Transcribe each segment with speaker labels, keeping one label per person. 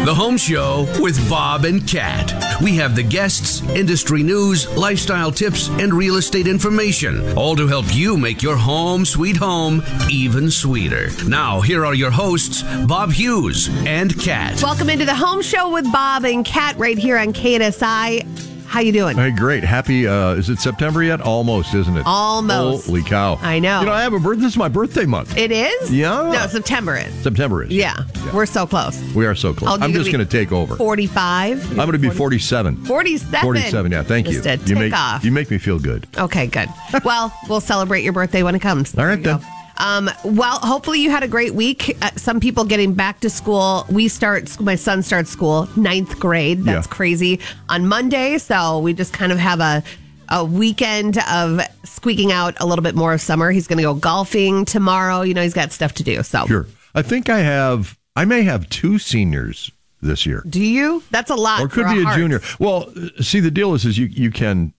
Speaker 1: The Home Show with Bob and Kat. We have the guests, industry news, lifestyle tips, and real estate information, all to help you make your home sweet home even sweeter. Now, here are your hosts, Bob Hughes and Kat.
Speaker 2: Welcome into the Home Show with Bob and Kat right here on KNSI. How you doing?
Speaker 3: Hey, great. Happy, is it September yet? Almost, isn't it?
Speaker 2: Almost.
Speaker 3: Holy cow.
Speaker 2: I know.
Speaker 3: You know, I have a birthday. This is my birthday month.
Speaker 2: It is?
Speaker 3: Yeah.
Speaker 2: No, September is.
Speaker 3: September is.
Speaker 2: Yeah. We're so close.
Speaker 3: We are so close. I'm just going to take over.
Speaker 2: 45?
Speaker 3: I'm going to be 47.
Speaker 2: 47?
Speaker 3: 47, yeah. Thank you.
Speaker 2: Just off.
Speaker 3: You make me feel good.
Speaker 2: Okay, good. Well, we'll celebrate your birthday when it comes.
Speaker 3: All right, then.
Speaker 2: Well, hopefully you had a great week. Some people getting back to school. My son starts school, 9th grade. That's crazy. On Monday, so we just kind of have a weekend of squeaking out a little bit more of summer. He's going to go golfing tomorrow. You know, he's got stuff to do. So
Speaker 3: sure. I think I may have 2 seniors this year.
Speaker 2: Do you? That's a lot.
Speaker 3: Or could be a junior. Well, see, the deal is you can,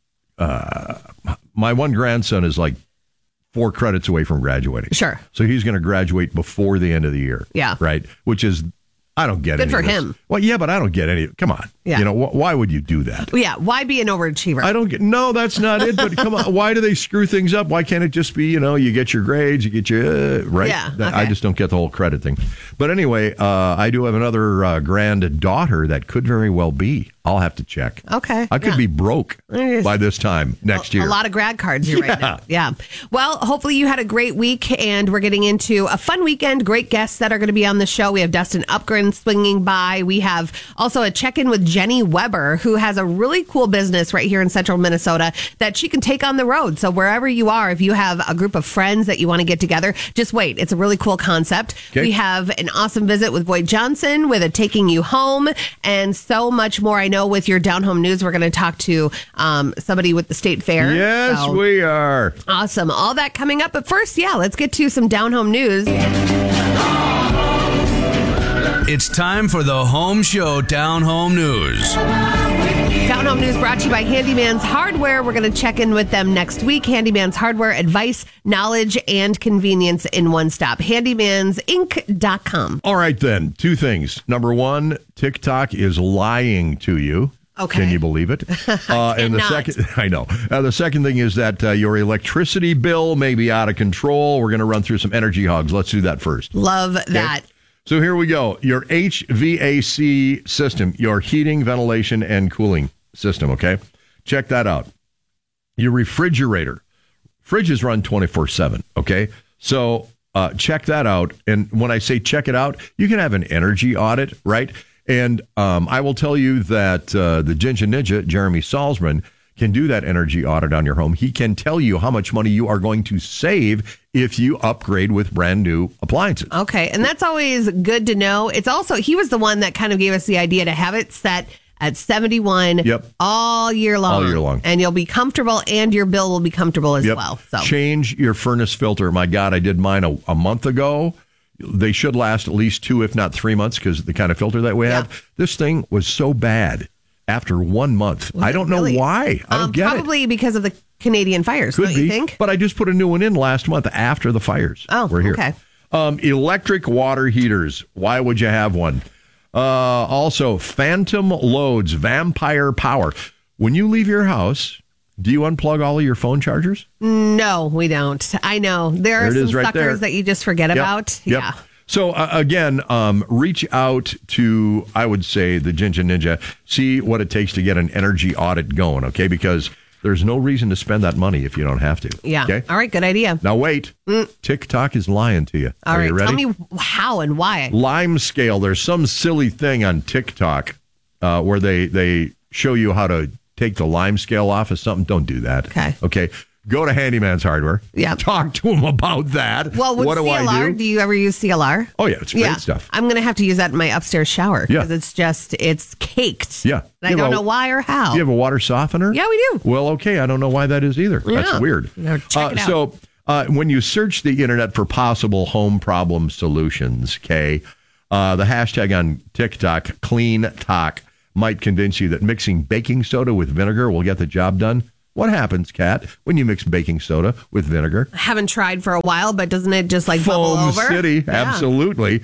Speaker 3: my one grandson is like 4 credits away from graduating.
Speaker 2: Sure.
Speaker 3: So he's going to graduate before the end of the year.
Speaker 2: Yeah.
Speaker 3: Right? Which is, I don't get it.
Speaker 2: Good for him.
Speaker 3: Well, yeah, but I don't get any. Come on.
Speaker 2: Yeah.
Speaker 3: You know, why would you do that?
Speaker 2: Yeah. Why be an overachiever?
Speaker 3: I don't get. No, that's not it. But come on. Why do they screw things up? Why can't it just be, you get your grades, you get your, right?
Speaker 2: Yeah. Okay.
Speaker 3: I just don't get the whole credit thing. But anyway, I do have another granddaughter that could very well be. I'll have to check.
Speaker 2: Okay.
Speaker 3: I could be broke by this time next year.
Speaker 2: A lot of grad cards here right now. Yeah. Well, hopefully you had a great week, and we're getting into a fun weekend. Great guests that are going to be on the show. We have Dustin Upgren swinging by. We have also a check-in with Jenny Weber, who has a really cool business right here in central Minnesota that she can take on the road. So wherever you are, if you have a group of friends that you want to get together, just wait. It's a really cool concept. Okay. We have an awesome visit with Boyd Johnson with a Taking You Home and so much more. I know with your Down Home News, we're going to talk to somebody with the State Fair.
Speaker 3: Yes, we are.
Speaker 2: Awesome. All that coming up. But first, let's get to some Down Home News.
Speaker 1: It's time for the Home Show Down Home News.
Speaker 2: Down Home News brought to you by Handyman's Hardware. We're going to check in with them next week. Handyman's Hardware, advice, knowledge, and convenience in one stop. Handyman'sInc.com.
Speaker 3: All right, then. 2 things. Number 1, TikTok is lying to you.
Speaker 2: Okay.
Speaker 3: Can you believe it? And the second, I know. The second thing is that your electricity bill may be out of control. We're going to run through some energy hogs. Let's do that first.
Speaker 2: Love that.
Speaker 3: Okay? So here we go. Your HVAC system, your heating, ventilation, and cooling system, okay? Check that out. Your refrigerator. Fridges run 24/7, okay? So check that out. And when I say check it out, you can have an energy audit, right? And I will tell you that the Ginger Ninja, Jeremy Salzman, can do that energy audit on your home. He can tell you how much money you are going to save if you upgrade with brand new appliances.
Speaker 2: Okay, and that's always good to know. It's also, he was the one that kind of gave us the idea to have it set at 71 all year long.
Speaker 3: All year long.
Speaker 2: And you'll be comfortable, and your bill will be comfortable as well. So
Speaker 3: change your furnace filter. My God, I did mine a month ago. They should last at least 2, if not 3 months, because the kind of filter that we have. This thing was so bad after 1 month. I don't know why. I don't get it.
Speaker 2: Probably because of the Canadian fires, don't you think?
Speaker 3: But I just put a new one in last month after the fires.
Speaker 2: Oh,
Speaker 3: we're here.
Speaker 2: Okay.
Speaker 3: Electric water heaters. Why would you have one? Also, phantom loads, vampire power. When you leave your house, do you unplug all of your phone chargers?
Speaker 2: No, we don't. I know. There are some suckers that you just forget about.
Speaker 3: Yep.
Speaker 2: Yeah.
Speaker 3: So, again, reach out to, I would say, the Ginger Ninja. See what it takes to get an energy audit going, okay? Because there's no reason to spend that money if you don't have to.
Speaker 2: Yeah.
Speaker 3: Okay?
Speaker 2: All right, good idea.
Speaker 3: Now, wait. TikTok is lying to you.
Speaker 2: All right,
Speaker 3: you ready?
Speaker 2: tell me how and why.
Speaker 3: Lime scale. There's some silly thing on TikTok where they show you how to take the lime scale off of something. Don't do that. Okay. Go to Handyman's Hardware.
Speaker 2: Yeah.
Speaker 3: Talk to them about that.
Speaker 2: Well, what do
Speaker 3: CLR,
Speaker 2: I do? Do you ever use CLR?
Speaker 3: Oh, yeah. It's great stuff.
Speaker 2: I'm going to have to use that in my upstairs shower because it's caked.
Speaker 3: Yeah.
Speaker 2: And I don't know why or how.
Speaker 3: Do you have a water softener?
Speaker 2: Yeah, we do.
Speaker 3: Well, okay. I don't know why that is either.
Speaker 2: Yeah.
Speaker 3: That's weird.
Speaker 2: Check it out.
Speaker 3: So when you search the internet for possible home problem solutions, the hashtag on TikTok, Clean Talk, might convince you that mixing baking soda with vinegar will get the job done. What happens, Kat, when you mix baking soda with vinegar?
Speaker 2: I haven't tried for a while, but doesn't it just like bubble
Speaker 3: Foam
Speaker 2: over?
Speaker 3: City, absolutely.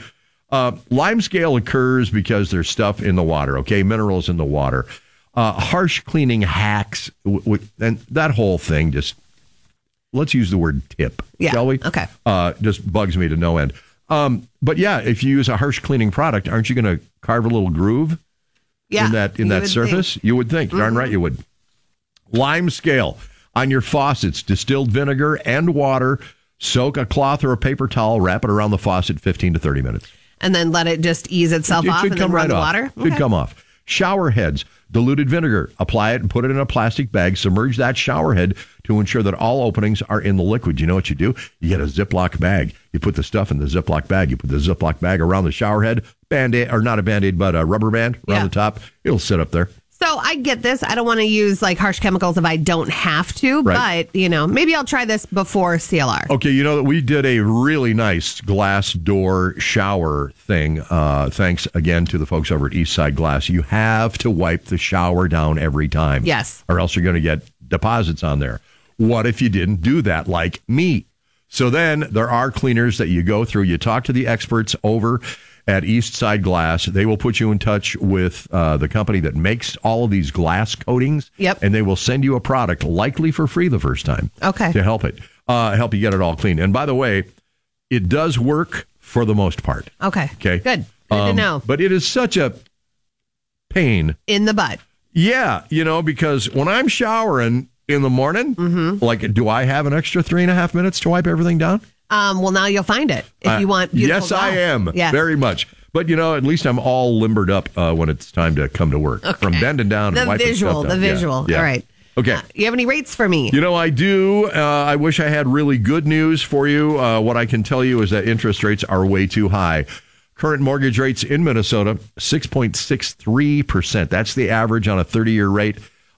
Speaker 3: Lime scale occurs because there's stuff in the water, okay? Minerals in the water. Harsh cleaning hacks, and that whole thing just, let's use the word tip, shall we?
Speaker 2: Okay.
Speaker 3: Just bugs me to no end. But yeah, if you use a harsh cleaning product, aren't you going to carve a little groove in that surface? Think. You would think. Darn right you would. Lime scale on your faucets, distilled vinegar and water. Soak a cloth or a paper towel, wrap it around the faucet 15 to 30 minutes.
Speaker 2: And then let it just ease itself off and then run the water?
Speaker 3: It should come off. Shower heads, diluted vinegar. Apply it and put it in a plastic bag. Submerge that shower head to ensure that all openings are in the liquid. You know what you do? You get a Ziploc bag. You put the stuff in the Ziploc bag. You put the Ziploc bag around the shower head. Band-Aid, or not a Band-Aid, but a rubber band around the top. It'll sit up there.
Speaker 2: So I get this. I don't want to use like harsh chemicals if I don't have to, but maybe I'll try this before CLR.
Speaker 3: Okay, you know that we did a really nice glass door shower thing. Thanks again to the folks over at Eastside Glass. You have to wipe the shower down every time.
Speaker 2: Yes.
Speaker 3: Or else you're going to get deposits on there. What if you didn't do that like me? So then there are cleaners that you go through. You talk to the experts over at Eastside Glass. They will put you in touch with the company that makes all of these glass coatings.
Speaker 2: Yep.
Speaker 3: And they will send you a product, likely for free the first time.
Speaker 2: Okay.
Speaker 3: To help you get it all clean. And by the way, it does work for the most part.
Speaker 2: Okay.
Speaker 3: Okay.
Speaker 2: Good to know.
Speaker 3: But it is such a pain.
Speaker 2: In the butt.
Speaker 3: Yeah. Because when I'm showering in the morning, like, do I have an extra 3.5 minutes to wipe everything down?
Speaker 2: Well, now you'll find it if you want beautiful
Speaker 3: Yes,
Speaker 2: glass.
Speaker 3: I am.
Speaker 2: Yes.
Speaker 3: Very much. But, at least I'm all limbered up when it's time to come to work. Okay. From bending down and wiping stuff down.
Speaker 2: The visual.
Speaker 3: Yeah.
Speaker 2: All right.
Speaker 3: Okay.
Speaker 2: You have any rates for me?
Speaker 3: I do. I wish I had really good news for you. What I can tell you is that interest rates are way too high. Current mortgage rates in Minnesota, 6.63%. That's the average on a 30-year rate.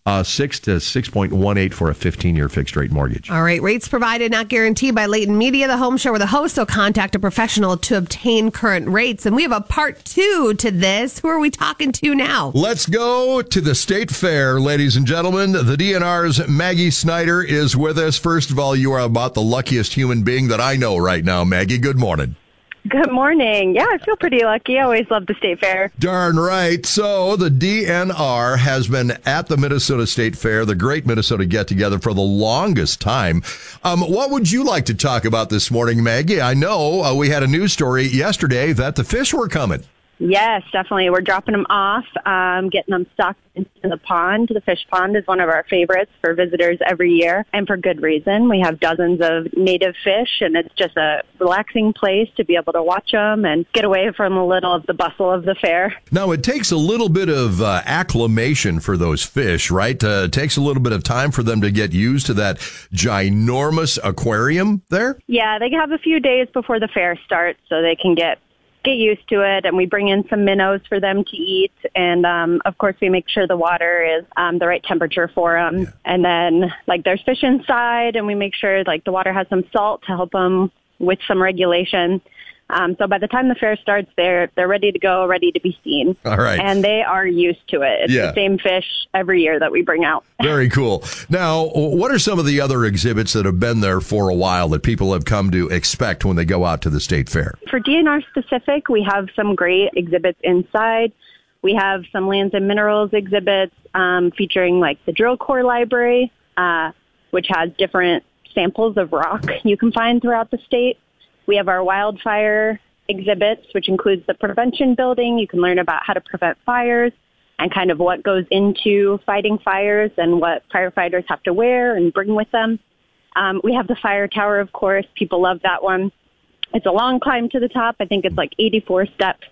Speaker 3: 6 to 6.18 for a 15-year fixed rate mortgage.
Speaker 2: All right. Rates provided, not guaranteed by Leighton Media, the home show with the host. So contact a professional to obtain current rates. And we have a part 2 to this. Who are we talking to now?
Speaker 4: Let's go to the State Fair, ladies and gentlemen. The DNR's Maggie Snyder is with us. First of all, you are about the luckiest human being that I know right now, Maggie. Good morning.
Speaker 5: Good morning. Yeah, I feel pretty lucky. I always love the State Fair.
Speaker 4: Darn right. So the DNR has been at the Minnesota State Fair, the Great Minnesota Get-Together, for the longest time. What would you like to talk about this morning, Maggie? I know we had a news story yesterday that the fish were coming.
Speaker 5: Yes, definitely. We're dropping them off, getting them stocked into the pond. The fish pond is one of our favorites for visitors every year, and for good reason. We have dozens of native fish, and it's just a relaxing place to be able to watch them and get away from a little of the bustle of the fair.
Speaker 4: Now, it takes a little bit of acclimation for those fish, right? It takes a little bit of time for them to get used to that ginormous aquarium there?
Speaker 5: Yeah, they have a few days before the fair starts, so they can get used to it, and we bring in some minnows for them to eat, and of course we make sure the water is the right temperature for them. Yeah. And then there's fish inside, and we make sure the water has some salt to help them with some regulation. So by the time the fair starts, they're ready to go, ready to be seen.
Speaker 4: All right.
Speaker 5: And they are used to it. It's the same fish every year that we bring out.
Speaker 4: Very cool. Now, what are some of the other exhibits that have been there for a while that people have come to expect when they go out to the State Fair?
Speaker 5: For DNR specific, we have some great exhibits inside. We have some lands and minerals exhibits featuring the drill core library, which has different samples of rock you can find throughout the state. We have our wildfire exhibits, which includes the prevention building. You can learn about how to prevent fires and kind of what goes into fighting fires and what firefighters have to wear and bring with them. We have the fire tower, of course. People love that one. It's a long climb to the top. I think it's 84 steps,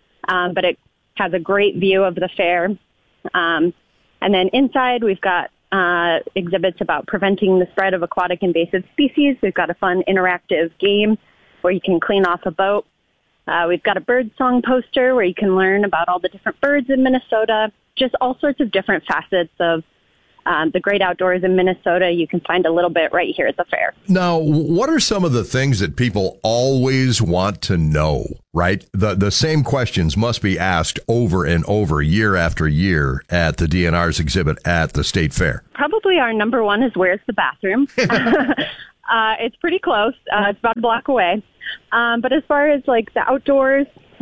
Speaker 5: but it has a great view of the fair. And then inside, we've got exhibits about preventing the spread of aquatic invasive species. We've got a fun interactive game where you can clean off a boat. We've got a bird song poster where you can learn about all the different birds in Minnesota, just all sorts of different facets of the great outdoors in Minnesota. You can find a little bit right here at the fair.
Speaker 4: Now, what are some of the things that people always want to know, right? The same questions must be asked over and over, year after year, at the DNR's exhibit at the State Fair.
Speaker 5: Probably our number one is, where's the bathroom? It's pretty close. It's about a block away. But as far as the outdoors,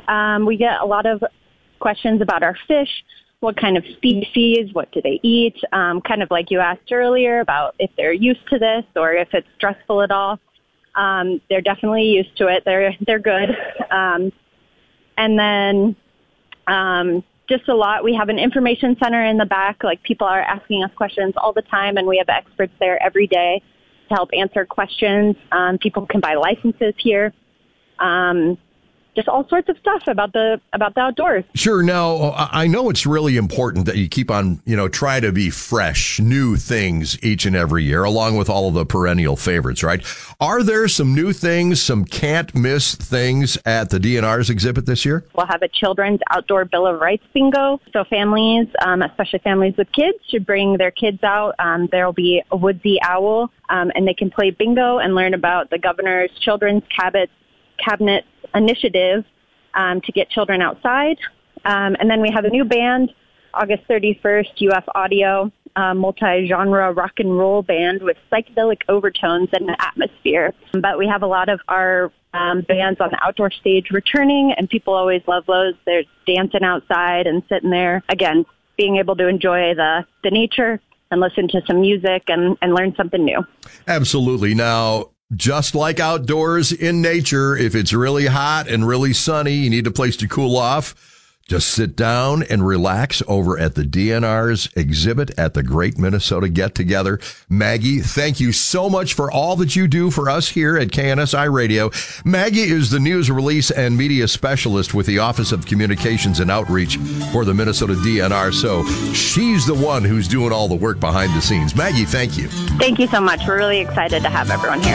Speaker 5: We get a lot of questions about our fish. What kind of species? What do they eat? Kind of like you asked earlier about if they're used to this or if it's stressful at all. They're definitely used to it. They're good. And then just a lot. We have an information center in the back. Like, people are asking us questions all the time, and we have experts there every day to help answer questions. People can buy licenses here. Just all sorts of stuff about the outdoors.
Speaker 4: Sure. Now, I know it's really important that you keep on, try to be fresh, new things each and every year, along with all of the perennial favorites, right? Are there some new things, some can't miss things at the DNR's exhibit this year?
Speaker 5: We'll have a children's outdoor Bill of Rights bingo. So families, especially families with kids, should bring their kids out. There will be a woodsy owl, and they can play bingo and learn about the governor's children's cabinet initiative to get children outside. And then we have a new band, August 31st, UF Audio, multi-genre rock and roll band with psychedelic overtones and an atmosphere. But we have a lot of our bands on the outdoor stage returning, and people always love those. They're dancing outside and sitting there. Again, being able to enjoy the nature and listen to some music and learn something new.
Speaker 4: Absolutely. Now, just like outdoors in nature, if it's really hot and really sunny, you need a place to cool off. Just sit down and relax over at the DNR's exhibit at the Great Minnesota Get Together. Maggie, thank you so much for all that you do for us here at KNSI Radio. Maggie is the news release and media specialist with the Office of Communications and Outreach for the Minnesota DNR. So she's the one who's doing all the work behind the scenes. Maggie, thank you.
Speaker 5: Thank you so much. We're really excited to have everyone here.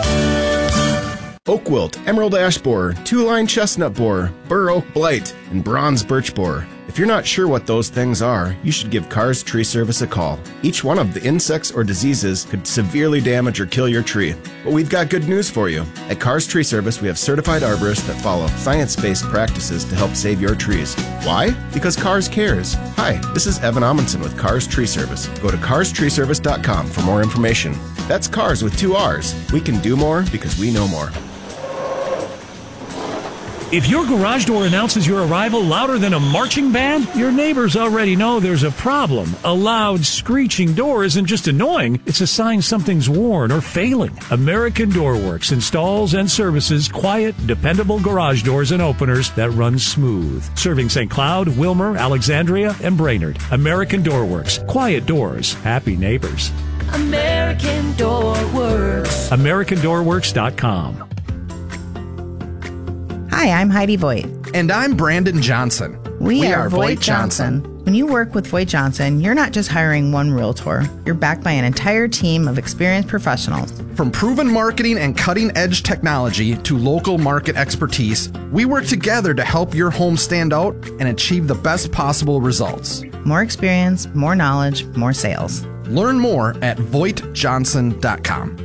Speaker 6: Oak wilt, emerald ash borer, two-line chestnut borer, bur oak blight, and bronze birch borer. If you're not sure what those things are, you should give Carr's Tree Service a call. Each one of the insects or diseases could severely damage or kill your tree. But we've got good news for you. At Carr's Tree Service, we have certified arborists that follow science-based practices to help save your trees. Why? Because Carr's cares. Hi, this is Evan Amundsen with Carr's Tree Service. Go to carstreeservice.com for more information. That's Cars with 2 R's. We can do more because we know more.
Speaker 7: If your garage door announces your arrival louder than a marching band, your neighbors already know there's a problem. A loud, screeching door isn't just annoying, it's a sign something's worn or failing. American Door Works installs and services quiet, dependable garage doors and openers that run smooth. Serving St. Cloud, Wilmer, Alexandria, and Brainerd. American Door Works. Quiet doors, happy neighbors.
Speaker 8: American Door Works.
Speaker 7: AmericanDoorWorks.com.
Speaker 9: Hi, I'm Heidi Voigt.
Speaker 10: And I'm Brandon Johnson.
Speaker 9: We are Voigt Johnson. When you work with Voigt Johnson, you're not just hiring one realtor. You're backed by an entire team of experienced professionals.
Speaker 10: From proven marketing and cutting-edge technology to local market expertise, we work together to help your home stand out and achieve the best possible results.
Speaker 9: More experience, more knowledge, more sales.
Speaker 10: Learn more at VoigtJohnson.com.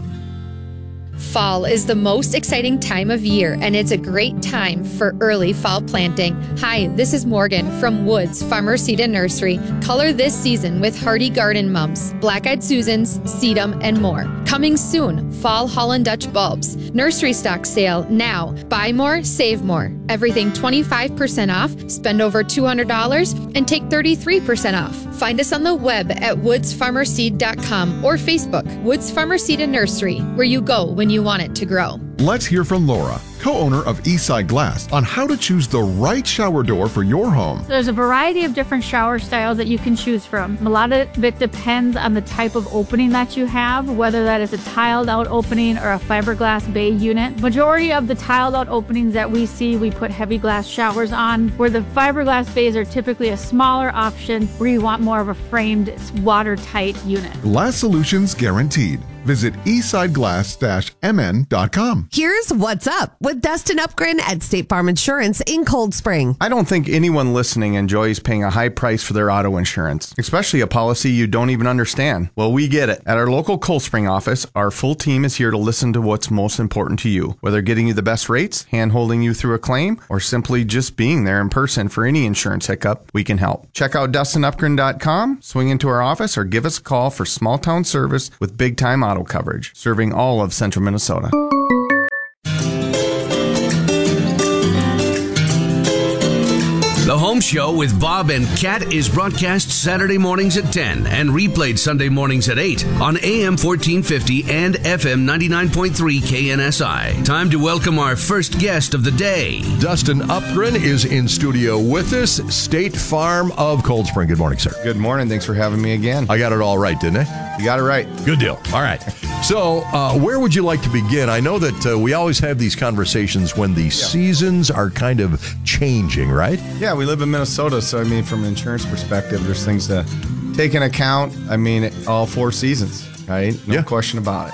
Speaker 11: Fall is the most exciting time of year, and it's a great time for early fall planting. Hi, this is Morgan from Woods Farmer Seed and Nursery. Color this season with hardy garden mums, black-eyed Susans, sedum, and more. Coming soon, fall Holland Dutch bulbs. Nursery stock sale now. Buy more, save more. Everything 25% off. Spend over $200 and take 33% off. Find us on the web at woodsfarmerseed.com or Facebook, Woods Farmer Seed and Nursery, where you go when you want it to grow.
Speaker 12: Let's hear from Laura, co-owner of Eastside Glass, on how to choose the right shower door for your home.
Speaker 13: There's a variety of different shower styles that you can choose from. A lot of it depends on the type of opening that you have, whether that is a tiled out opening or a fiberglass bay unit. Majority of the tiled out openings that we see, we put heavy glass showers on, where the fiberglass bays are typically a smaller option where you want more of a framed, watertight unit.
Speaker 12: Glass solutions guaranteed. Visit eastsideglass-mn.com.
Speaker 2: Here's what's up with Dustin Upgren at State Farm Insurance in Cold Spring.
Speaker 6: I don't think anyone listening enjoys paying a high price for their auto insurance, especially a policy you don't even understand. Well, we get it. At our local Cold Spring office, our full team is here to listen to what's most important to you, whether getting you the best rates, hand-holding you through a claim, or simply just being there in person for any insurance hiccup, we can help. Check out DustinUpgren.com, swing into our office, or give us a call for small-town service with big-time auto coverage, serving all of central Minnesota.
Speaker 1: The Home Show with Bob and Kat is broadcast Saturday mornings at 10 and replayed Sunday mornings at 8 on AM 1450 and FM 99.3 KNSI. Time to welcome our first guest of the day.
Speaker 3: Dustin Upgren is in studio with us, State Farm of Cold Spring. Good morning, sir.
Speaker 14: Good morning. Thanks for having me again.
Speaker 3: I got it all right, didn't I?
Speaker 14: You got it right.
Speaker 3: Good deal. All right. So where would you like to begin? I know that we always have these conversations when the seasons are kind of changing, right?
Speaker 14: Yeah, we live in Minnesota, so I mean, from an insurance perspective, there's things to take into account. I mean, all 4 seasons, right? No question about it.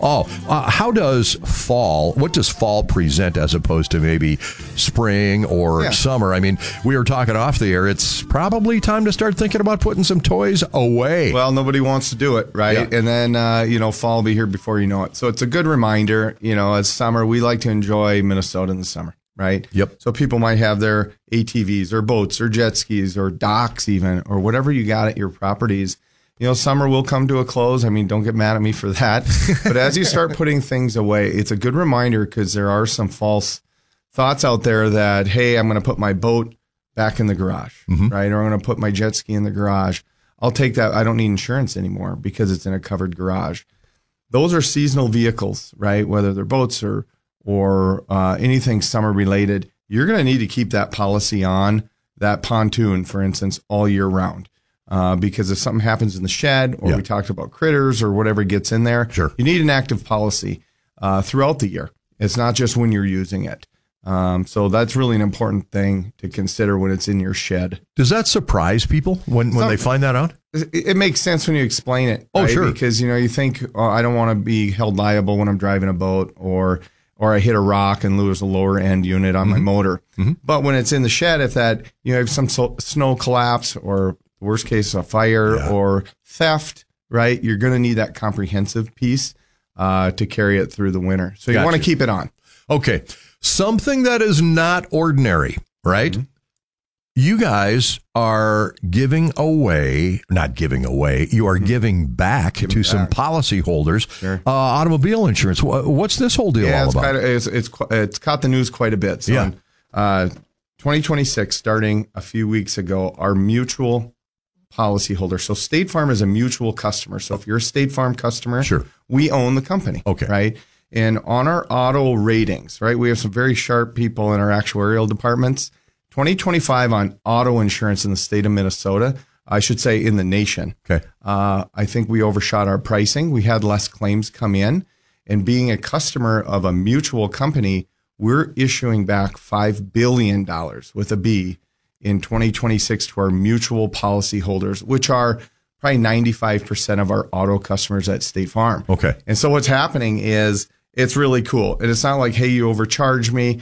Speaker 3: How does what does fall present as opposed to maybe spring or summer? I mean, we were talking off the air. It's probably time to start thinking about putting some toys away.
Speaker 14: Well, nobody wants to do it, right? Yeah. And then, fall will be here before you know it. So it's a good reminder, as summer, we like to enjoy Minnesota in the summer, right?
Speaker 3: Yep.
Speaker 14: So people might have their ATVs or boats or jet skis or docks even, or whatever you got at your properties. Summer will come to a close. I mean, don't get mad at me for that. But as you start putting things away, it's a good reminder because there are some false thoughts out there that, hey, I'm going to put my boat back in the garage, right? Or I'm going to put my jet ski in the garage. I'll take that. I don't need insurance anymore because it's in a covered garage. Those are seasonal vehicles, right? Whether they're boats or anything summer related, you're going to need to keep that policy on, that pontoon, for instance, all year round. Because if something happens in the shed or we talked about critters or whatever gets in there, you need an active policy throughout the year. It's not just when you're using it. So that's really an important thing to consider when it's in your shed.
Speaker 3: Does that surprise people when they find that out?
Speaker 14: It makes sense when you explain it.
Speaker 3: Oh,
Speaker 14: right?
Speaker 3: sure.
Speaker 14: Because, you think, I don't want to be held liable when I'm driving a boat or I hit a rock and lose a lower end unit on my motor. But when it's in the shed, if that, have some snow collapse or worst case, a fire or theft, right? You're going to need that comprehensive piece to carry it through the winter. So you want to keep it on.
Speaker 3: Okay. Something that is not ordinary, right? You guys are giving back to some policyholders automobile insurance. What's this whole deal all about?
Speaker 14: It's caught the news quite a bit. So in 2026, starting a few weeks ago, our mutual policyholder. So State Farm is a mutual customer. So if you're a State Farm customer, we own the company.
Speaker 3: Okay.
Speaker 14: Right. And on our auto ratings, right, we have some very sharp people in our actuarial departments. 2025 on auto insurance in the state of Minnesota, I should say in the nation.
Speaker 3: Okay.
Speaker 14: I think we overshot our pricing. We had less claims come in. And being a customer of a mutual company, we're issuing back $5 billion with a B in 2026 to our mutual policy holders, which are probably 95% of our auto customers at State Farm.
Speaker 3: Okay.
Speaker 14: And so what's happening is it's really cool. And it's not like, hey, you overcharged me.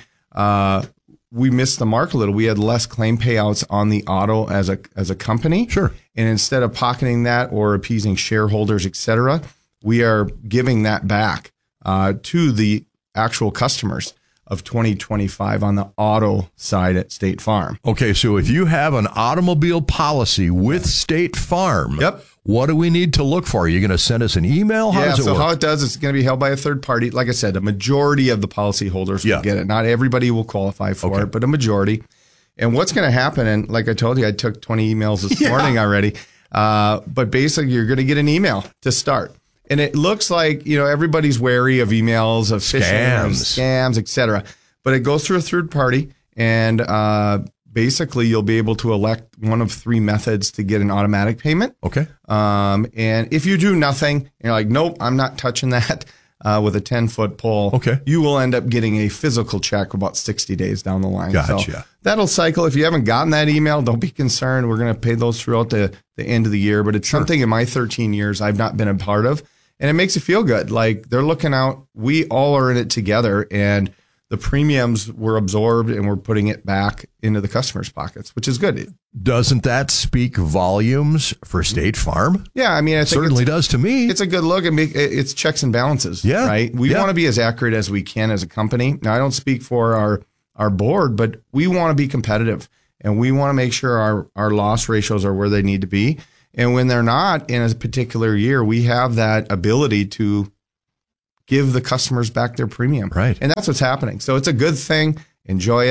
Speaker 14: We missed the mark a little. We had less claim payouts on the auto as a company.
Speaker 3: Sure.
Speaker 14: And instead of pocketing that or appeasing shareholders, et cetera, we are giving that back to the actual customers of 2025 on the auto side at State Farm.
Speaker 3: Okay, so if you have an automobile policy with State Farm, what do we need to look for? Are you going to send us an email? How does it work?
Speaker 14: How it does, it's going to be held by a third party. Like I said, a majority of the policyholders will get it. Not everybody will qualify for it, but a majority. And what's going to happen, and like I told you, I took 20 emails this morning already, but basically you're going to get an email to start. And it looks like, everybody's wary of emails, of phishing, scams, et cetera. But it goes through a third party, and basically you'll be able to elect one of 3 methods to get an automatic payment.
Speaker 3: Okay.
Speaker 14: And if you do nothing, and you're like, nope, I'm not touching that with a 10-foot pole.
Speaker 3: Okay.
Speaker 14: You will end up getting a physical check about 60 days down the line.
Speaker 3: Gotcha.
Speaker 14: So that'll cycle. If you haven't gotten that email, don't be concerned. We're going to pay those throughout the end of the year. But it's something in my 13 years I've not been a part of. And it makes you feel good. Like they're looking out. We all are in it together. And the premiums were absorbed and we're putting it back into the customers' pockets, which is good.
Speaker 3: Doesn't that speak volumes for State Farm?
Speaker 14: Yeah, I mean,
Speaker 3: it certainly does to me.
Speaker 14: It's a good look. It's checks and balances, right? We want to be as accurate as we can as a company. Now, I don't speak for our board, but we want to be competitive and we want to make sure our loss ratios are where they need to be. And when they're not in a particular year, we have that ability to give the customers back their premium.
Speaker 3: Right.
Speaker 14: And that's what's happening. So it's a good thing. Enjoy it.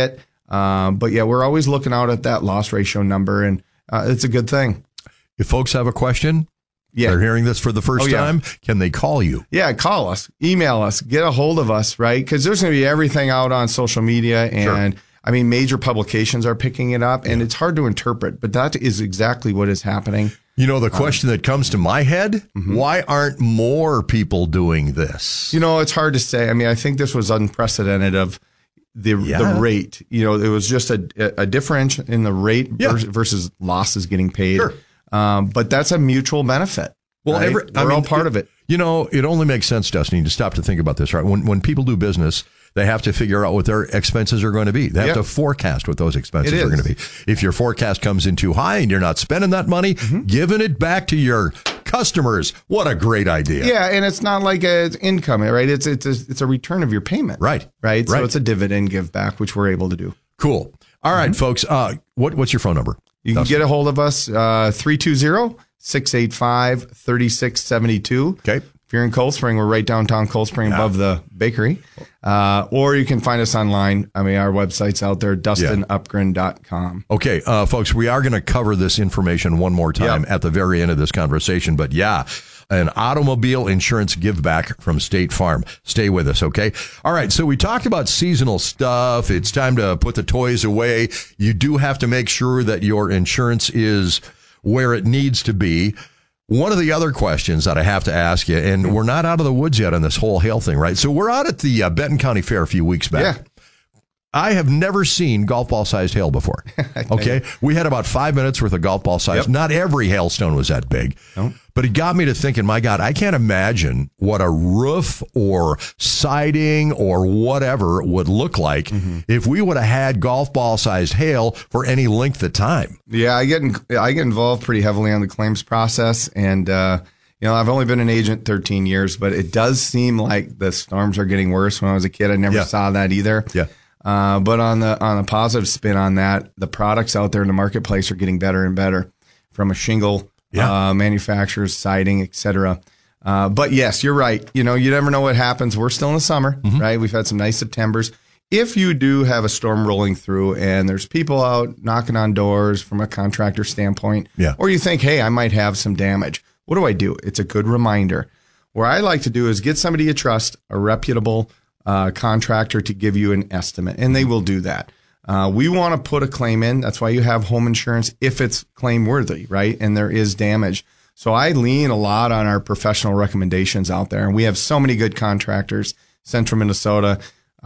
Speaker 14: But yeah, we're always looking out at that loss ratio number, and it's a good thing.
Speaker 3: If folks have a question, they're hearing this for the first time, can they call you?
Speaker 14: Yeah, call us, email us, get a hold of us, right? Because there's going to be everything out on social media, and I mean, major publications are picking it up, and it's hard to interpret, but that is exactly what is happening.
Speaker 3: You know, the question that comes to my head, why aren't more people doing this?
Speaker 14: You know, it's hard to say. I mean, I think this was unprecedented of the rate. You know, it was just a differential in the rate versus losses getting paid.
Speaker 3: Sure.
Speaker 14: But that's a mutual benefit.
Speaker 3: Well,
Speaker 14: right? We're all part of it.
Speaker 3: You know, it only makes sense, Destiny, to stop to think about this, right? When people do business, they have to figure out what their expenses are going to be. They have to forecast what those expenses are going to be. If your forecast comes in too high and you're not spending that money, giving it back to your customers, what a great idea.
Speaker 14: Yeah, and it's not like it's income, right? It's a return of your payment.
Speaker 3: Right.
Speaker 14: So it's a dividend give back, which we're able to do.
Speaker 3: Cool. All right, folks. What's your phone number?
Speaker 14: You can get a hold of us, 320-685-3672.
Speaker 3: Okay.
Speaker 14: If you're in Cold Spring, we're right downtown Cold Spring above the bakery. Or you can find us online. I mean, our website's out there, DustinUpgren.com.
Speaker 3: Okay, folks, we are going to cover this information one more time at the very end of this conversation. But an automobile insurance give back from State Farm. Stay with us, okay? All right, so we talked about seasonal stuff. It's time to put the toys away. You do have to make sure that your insurance is where it needs to be. One of the other questions that I have to ask you, and we're not out of the woods yet on this whole hail thing, right? So we're out at the Benton County Fair a few weeks back.
Speaker 14: Yeah.
Speaker 3: I have never seen golf ball sized hail before. Okay. We had about 5 minutes worth of golf ball size. Not every hailstone was that big, but it got me to thinking, my God, I can't imagine what a roof or siding or whatever would look like if we would have had golf ball sized hail for any length of time.
Speaker 14: Yeah. I get involved pretty heavily on the claims process, and, you know, I've only been an agent 13 years, but it does seem like the storms are getting worse. When I was a kid, I never saw that either.
Speaker 3: Yeah.
Speaker 14: But on the positive spin on that, the products out there in the marketplace are getting better and better, from a shingle manufacturers, siding, etc. But yes, you're right. You know, you never know what happens. We're still in the summer, right? We've had some nice Septembers. If you do have a storm rolling through and there's people out knocking on doors from a contractor standpoint, or you think, hey, I might have some damage, what do? It's a good reminder. What I like to do is get somebody you trust, a reputable contractor, to give you an estimate, and they will do that. We want to put a claim in. That's why you have home insurance if it's claim worthy, right? And there is damage. So I lean a lot on our professional recommendations out there, and we have so many good contractors, Central Minnesota.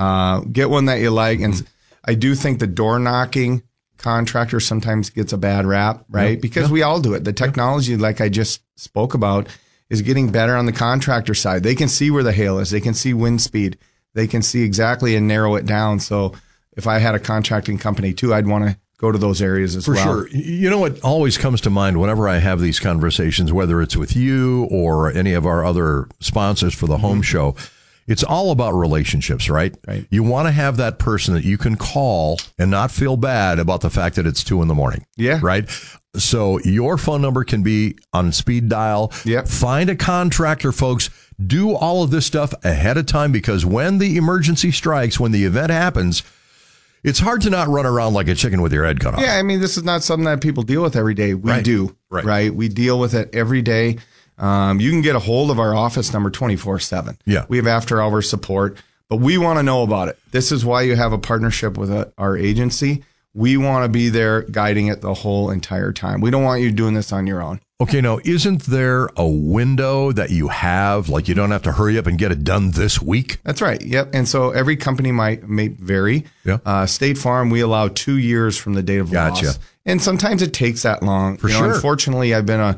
Speaker 14: Get one that you like. And I do think the door knocking contractor sometimes gets a bad rap, right? Because we all do it. The technology, like I just spoke about, is getting better on the contractor side. They can see where the hail is. They can see wind speed. They can see exactly and narrow it down. So if I had a contracting company too, I'd want to go to those areas as well.
Speaker 3: For sure. You know what always comes to mind whenever I have these conversations, whether it's with you or any of our other sponsors for the home show, it's all about relationships, right?
Speaker 14: Right.
Speaker 3: You want to have that person that you can call and not feel bad about the fact that it's 2 a.m.
Speaker 14: Yeah.
Speaker 3: Right. So your phone number can be on speed dial.
Speaker 14: Yep.
Speaker 3: Find a contractor, folks. Do all of this stuff ahead of time, because when the emergency strikes, when the event happens, it's hard to not run around like a chicken with your head cut off.
Speaker 14: Yeah, I mean, this is not something that people deal with every day. We do, right? We deal with it every day. You can get a hold of our office number 24/7.
Speaker 3: Yeah.
Speaker 14: We have after-hour support, but we want to know about it. This is why you have a partnership with our agency. We want to be there guiding it the whole entire time. We don't want you doing this on your own.
Speaker 3: Okay, now, isn't there a window that you have, like you don't have to hurry up and get it done this week?
Speaker 14: That's right. Yep. And so every company may vary.
Speaker 3: Yeah.
Speaker 14: State Farm, we allow 2 years from the date of loss. And sometimes it takes that long.
Speaker 3: For sure.
Speaker 14: Unfortunately, I've been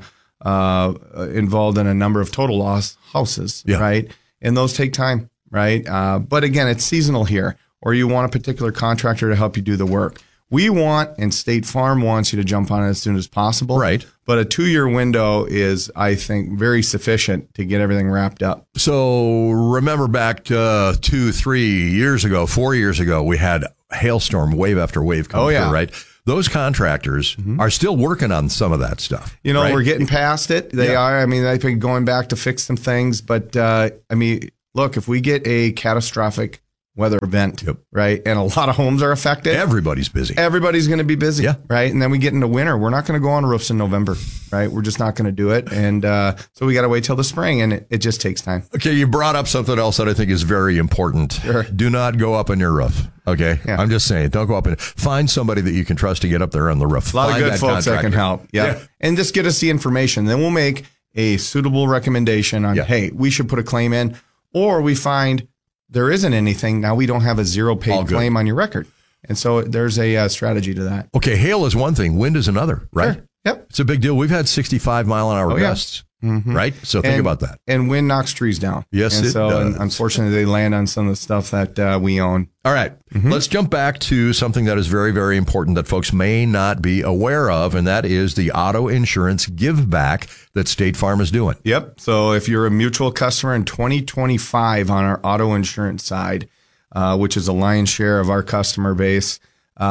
Speaker 14: involved in a number of total loss houses, right? And those take time, right? But again, it's seasonal here, or you want a particular contractor to help you do the work. We want, and State Farm wants you to jump on it as soon as possible.
Speaker 3: Right.
Speaker 14: But a 2-year window is, I think, very sufficient to get everything wrapped up.
Speaker 3: So remember back to 2, 3 years ago, 4 years ago, we had hailstorm wave after wave coming through, right? Those contractors are still working on some of that stuff.
Speaker 14: You know,
Speaker 3: right?
Speaker 14: We're getting past it. They are. I mean, they've been going back to fix some things. But, I mean, look, if we get a catastrophic weather event, right? And a lot of homes are affected.
Speaker 3: Everybody's busy.
Speaker 14: Everybody's going to be busy, right? And then we get into winter. We're not going to go on roofs in November, right? We're just not going to do it. And so we got to wait till the spring, and it just takes time.
Speaker 3: Okay, you brought up something else that I think is very important.
Speaker 14: Sure.
Speaker 3: Do not go up on your roof, okay? Yeah. I'm just saying, don't go up and find somebody that you can trust to get up there on the roof.
Speaker 14: A lot of good folks that can help, yeah. And just get us the information. Then we'll make a suitable recommendation on, hey, we should put a claim in, or we find there isn't anything. Now we don't have a zero paid claim on your record. And so there's a strategy to that.
Speaker 3: Okay, hail is one thing, wind is another, right?
Speaker 14: Sure. Yep.
Speaker 3: It's a big deal. We've had 65-mile-an-hour gusts, right? So think about that.
Speaker 14: And wind knocks trees down.
Speaker 3: Yes,
Speaker 14: and
Speaker 3: it does.
Speaker 14: And unfortunately, they land on some of the stuff that we own.
Speaker 3: All right. Let's jump back to something that is very, very important that folks may not be aware of, and that is the auto insurance give back that State Farm is doing.
Speaker 14: Yep. So if you're a mutual customer in 2025 on our auto insurance side, which is a lion's share of our customer base,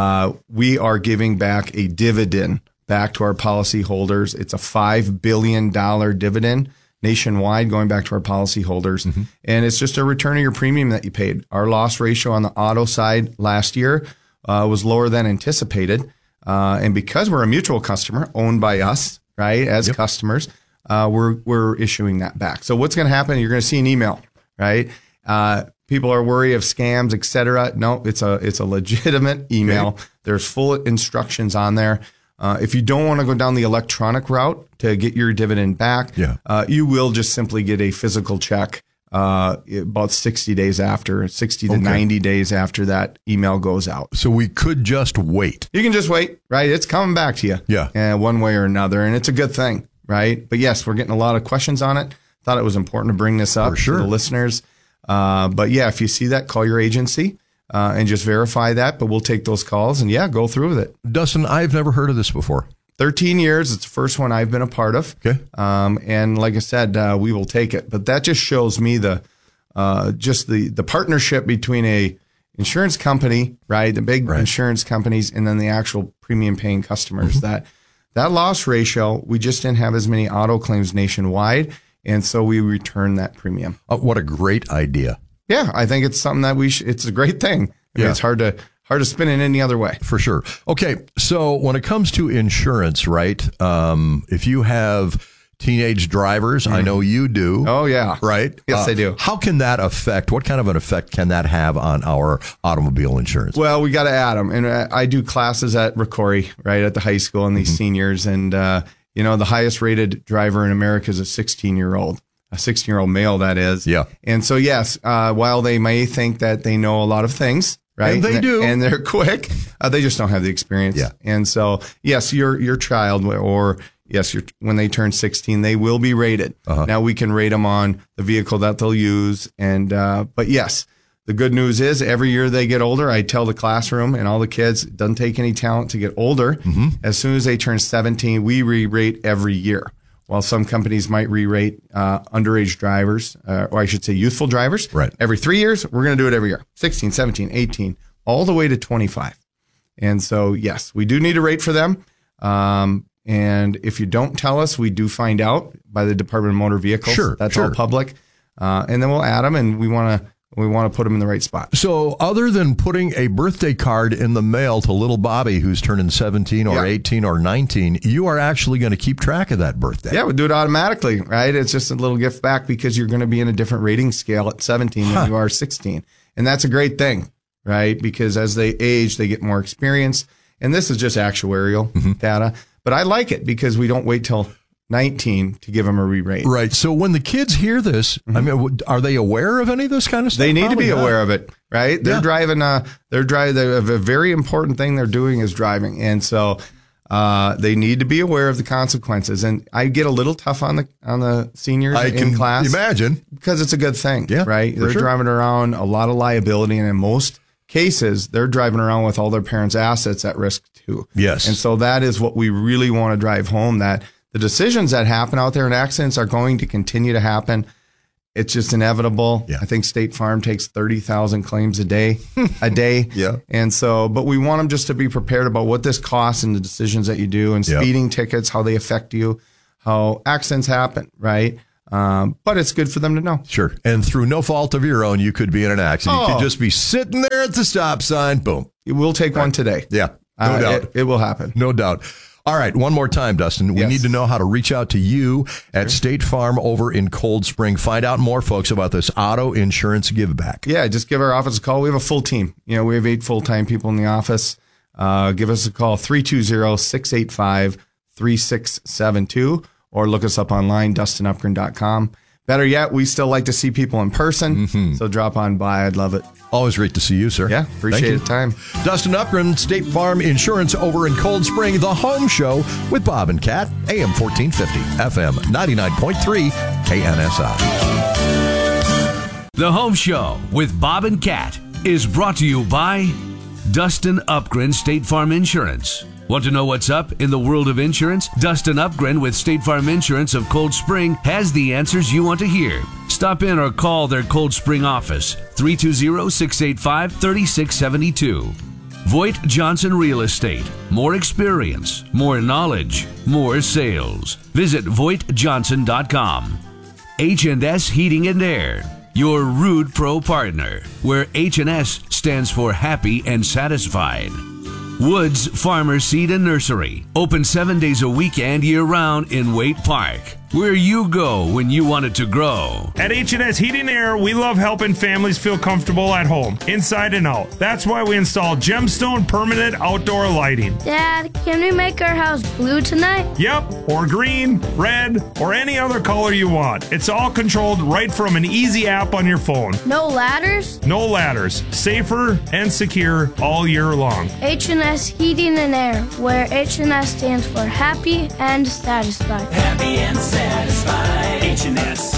Speaker 14: we are giving back a dividend back to our policyholders. It's a $5 billion dividend nationwide going back to our policyholders. And it's just a return of your premium that you paid. Our loss ratio on the auto side last year was lower than anticipated. And because we're a mutual customer owned by us, right, as customers, we're issuing that back. So what's going to happen? You're going to see an email, right? People are worried of scams, et cetera. No, it's a legitimate email. Okay. There's full instructions on there. If you don't want to go down the electronic route to get your dividend back, you will just simply get a physical check about 60 days after, 60 to 90 days after that email goes out.
Speaker 3: So we could just wait.
Speaker 14: You can just wait, right? It's coming back to you.
Speaker 3: Yeah.
Speaker 14: One way or another. And it's a good thing, right? But yes, we're getting a lot of questions on it. Thought it was important to bring this up to the listeners. But yeah, if you see that, call your agency. And just verify that, but we'll take those calls and go through with it.
Speaker 3: Dustin, I've never heard of this before.
Speaker 14: 13 years. It's the first one I've been a part of.
Speaker 3: Okay.
Speaker 14: And like I said, we will take it. But that just shows me the partnership between a insurance company, right? The big insurance companies, and then the actual premium paying customers. That loss ratio, we just didn't have as many auto claims nationwide. And so we return that premium.
Speaker 3: What a great idea.
Speaker 14: Yeah, I think it's something that it's a great thing. I mean, it's hard to spin it any other way.
Speaker 3: For sure. Okay, so when it comes to insurance, right, if you have teenage drivers, I know you do.
Speaker 14: Oh, yeah.
Speaker 3: Right?
Speaker 14: Yes, I do.
Speaker 3: How can that affect, what kind of an effect can that have on our automobile insurance?
Speaker 14: Well, we got to add them. And I do classes at Ricori, right, at the high school, and these seniors. And, the highest rated driver in America is a 16-year-old. A 16-year-old male, that is.
Speaker 3: Yeah.
Speaker 14: And so, yes, while they may think that they know a lot of things, right?
Speaker 3: And they do.
Speaker 14: And they're quick, they just don't have the experience.
Speaker 3: Yeah.
Speaker 14: And so, yes, your child, or yes, when they turn 16, they will be rated. Now we can rate them on the vehicle that they'll use. And, but yes, the good news is every year they get older, I tell the classroom and all the kids, it doesn't take any talent to get older. As soon as they turn 17, we re-rate every year. While some companies might re-rate underage drivers, or I should say youthful drivers, every 3 years, we're going to do it every year. 16, 17, 18, all the way to 25. And so, yes, we do need a rate for them. And if you don't tell us, we do find out by the Department of Motor Vehicles. That's all public. And then we'll add them, and we want to put them in the right spot.
Speaker 3: So other than putting a birthday card in the mail to little Bobby, who's turning 17 or 18 or 19, you are actually going to keep track of that birthday.
Speaker 14: Yeah, we do it automatically, right? It's just a little gift back because you're going to be in a different rating scale at 17 than you are 16. And that's a great thing, right? Because as they age, they get more experience. And this is just actuarial data. But I like it because we don't wait till 19 to give them a re-rate.
Speaker 3: Right. So when the kids hear this, I mean, are they aware of any of this kind of stuff?
Speaker 14: They need to be aware of it, right? They're driving. A very important thing they're doing is driving, and so they need to be aware of the consequences. And I get a little tough on the seniors in class.
Speaker 3: Imagine,
Speaker 14: because it's a good thing, right? They're driving around a lot of liability, and in most cases, they're driving around with all their parents' assets at risk too.
Speaker 3: Yes,
Speaker 14: and so that is what we really want to drive home. That the decisions that happen out there in accidents are going to continue to happen. It's just inevitable. I think State Farm takes 30,000 claims a day. And so, but we want them just to be prepared about what this costs and the decisions that you do, and speeding tickets, how they affect you, how accidents happen, right? But it's good for them to know.
Speaker 4: Sure. And through no fault of your own, you could be in an accident. You
Speaker 14: Oh.
Speaker 4: could just be sitting there at the stop sign. Boom.
Speaker 14: We'll take one today.
Speaker 4: Yeah. No doubt.
Speaker 14: It will happen.
Speaker 4: No doubt. All right, one more time, Dustin. We need to know how to reach out to you at State Farm over in Cold Spring. Find out more, folks, about this auto insurance give back.
Speaker 14: Yeah, just give our office a call. We have a full team. We have 8 full-time people in the office. Give us a call, 320-685-3672, or look us up online, DustinUpgren.com. Better yet, we still like to see people in person, so drop on by. I'd love it.
Speaker 4: Always great to see you, sir.
Speaker 14: Yeah, appreciate the time.
Speaker 4: Dustin Upgren, State Farm Insurance over in Cold Spring, the home show with Bob and Kat, AM 1450, FM 99.3, KNSI.
Speaker 1: The Home Show with Bob and Kat is brought to you by Dustin Upgren State Farm Insurance. Want to know what's up in the world of insurance? Dustin Upgren with State Farm Insurance of Cold Spring has the answers you want to hear. Stop in or call their Cold Spring office, 320-685-3672. Voigt Johnson Real Estate. More experience, more knowledge, more sales. Visit VoigtJohnson.com. H&S Heating and Air, your Rude Pro partner, where H&S stands for happy and satisfied. Woods Farmer Seed and Nursery, open 7 days a week and year-round in Waite Park, where you go when you want it to grow.
Speaker 15: At H&S Heating and Air, we love helping families feel comfortable at home, inside and out. That's why we install Gemstone permanent outdoor lighting.
Speaker 16: Dad, can we make our house blue tonight?
Speaker 15: Yep, or green, red, or any other color you want. It's all controlled right from an easy app on your phone.
Speaker 16: No ladders?
Speaker 15: No ladders. Safer and secure all year long.
Speaker 16: H&S Heating and Air, where H&S stands for happy and satisfied.
Speaker 8: Happy and satisfied. H&S.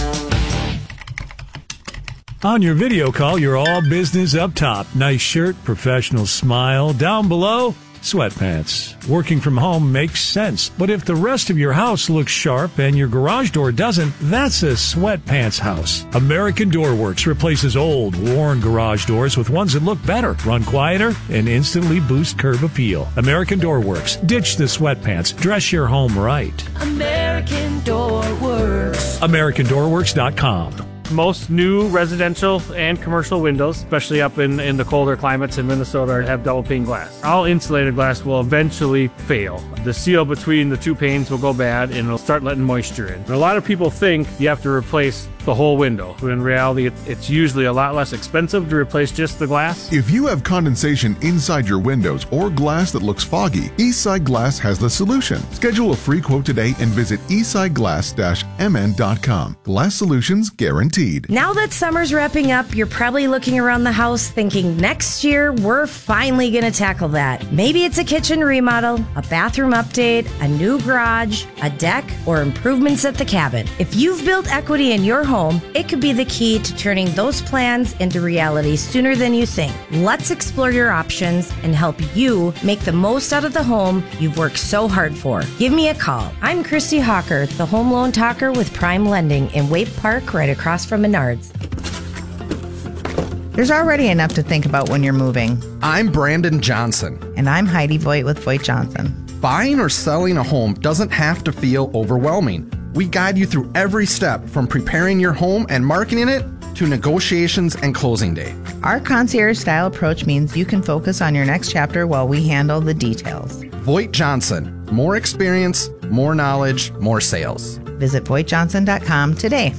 Speaker 7: On your video call, you're all business up top. Nice shirt, professional smile. Down below, sweatpants. Working from home makes sense. But if the rest of your house looks sharp and your garage door doesn't, that's a sweatpants house. American Door Works replaces old, worn garage doors with ones that look better, run quieter, and instantly boost curb appeal. American Door Works. Ditch the sweatpants. Dress your home right.
Speaker 8: American Door Works.
Speaker 7: AmericanDoorWorks.com.
Speaker 17: Most new residential and commercial windows, especially up in the colder climates in Minnesota, have double pane glass. All insulated glass will eventually fail. The seal between the two panes will go bad and it'll start letting moisture in. And a lot of people think you have to replace the whole window, but in reality, it's usually a lot less expensive to replace just the glass.
Speaker 12: If you have condensation inside your windows or glass that looks foggy, Eastside Glass has the solution. Schedule a free quote today and visit eastsideglass-mn.com. Glass solutions guaranteed.
Speaker 18: Now that summer's wrapping up, you're probably looking around the house thinking next year we're finally going to tackle that. Maybe it's a kitchen remodel, a bathroom update, a new garage, a deck, or improvements at the cabin. If you've built equity in your home, it could be the key to turning those plans into reality sooner than you think. Let's explore your options and help you make the most out of the home you've worked so hard for. Give me a call. I'm Christy Hawker, the home loan talker with Prime Lending in Waite Park, right across from Menards.
Speaker 9: There's already enough to think about when you're moving.
Speaker 10: I'm Brandon Johnson.
Speaker 9: And I'm Heidi Voigt with Voigt Johnson.
Speaker 10: Buying or selling a home doesn't have to feel overwhelming. We guide you through every step from preparing your home and marketing it to negotiations and closing day.
Speaker 9: Our concierge-style approach means you can focus on your next chapter while we handle the details.
Speaker 10: Voigt Johnson. More experience, more knowledge, more sales.
Speaker 9: Visit VoigtJohnson.com today.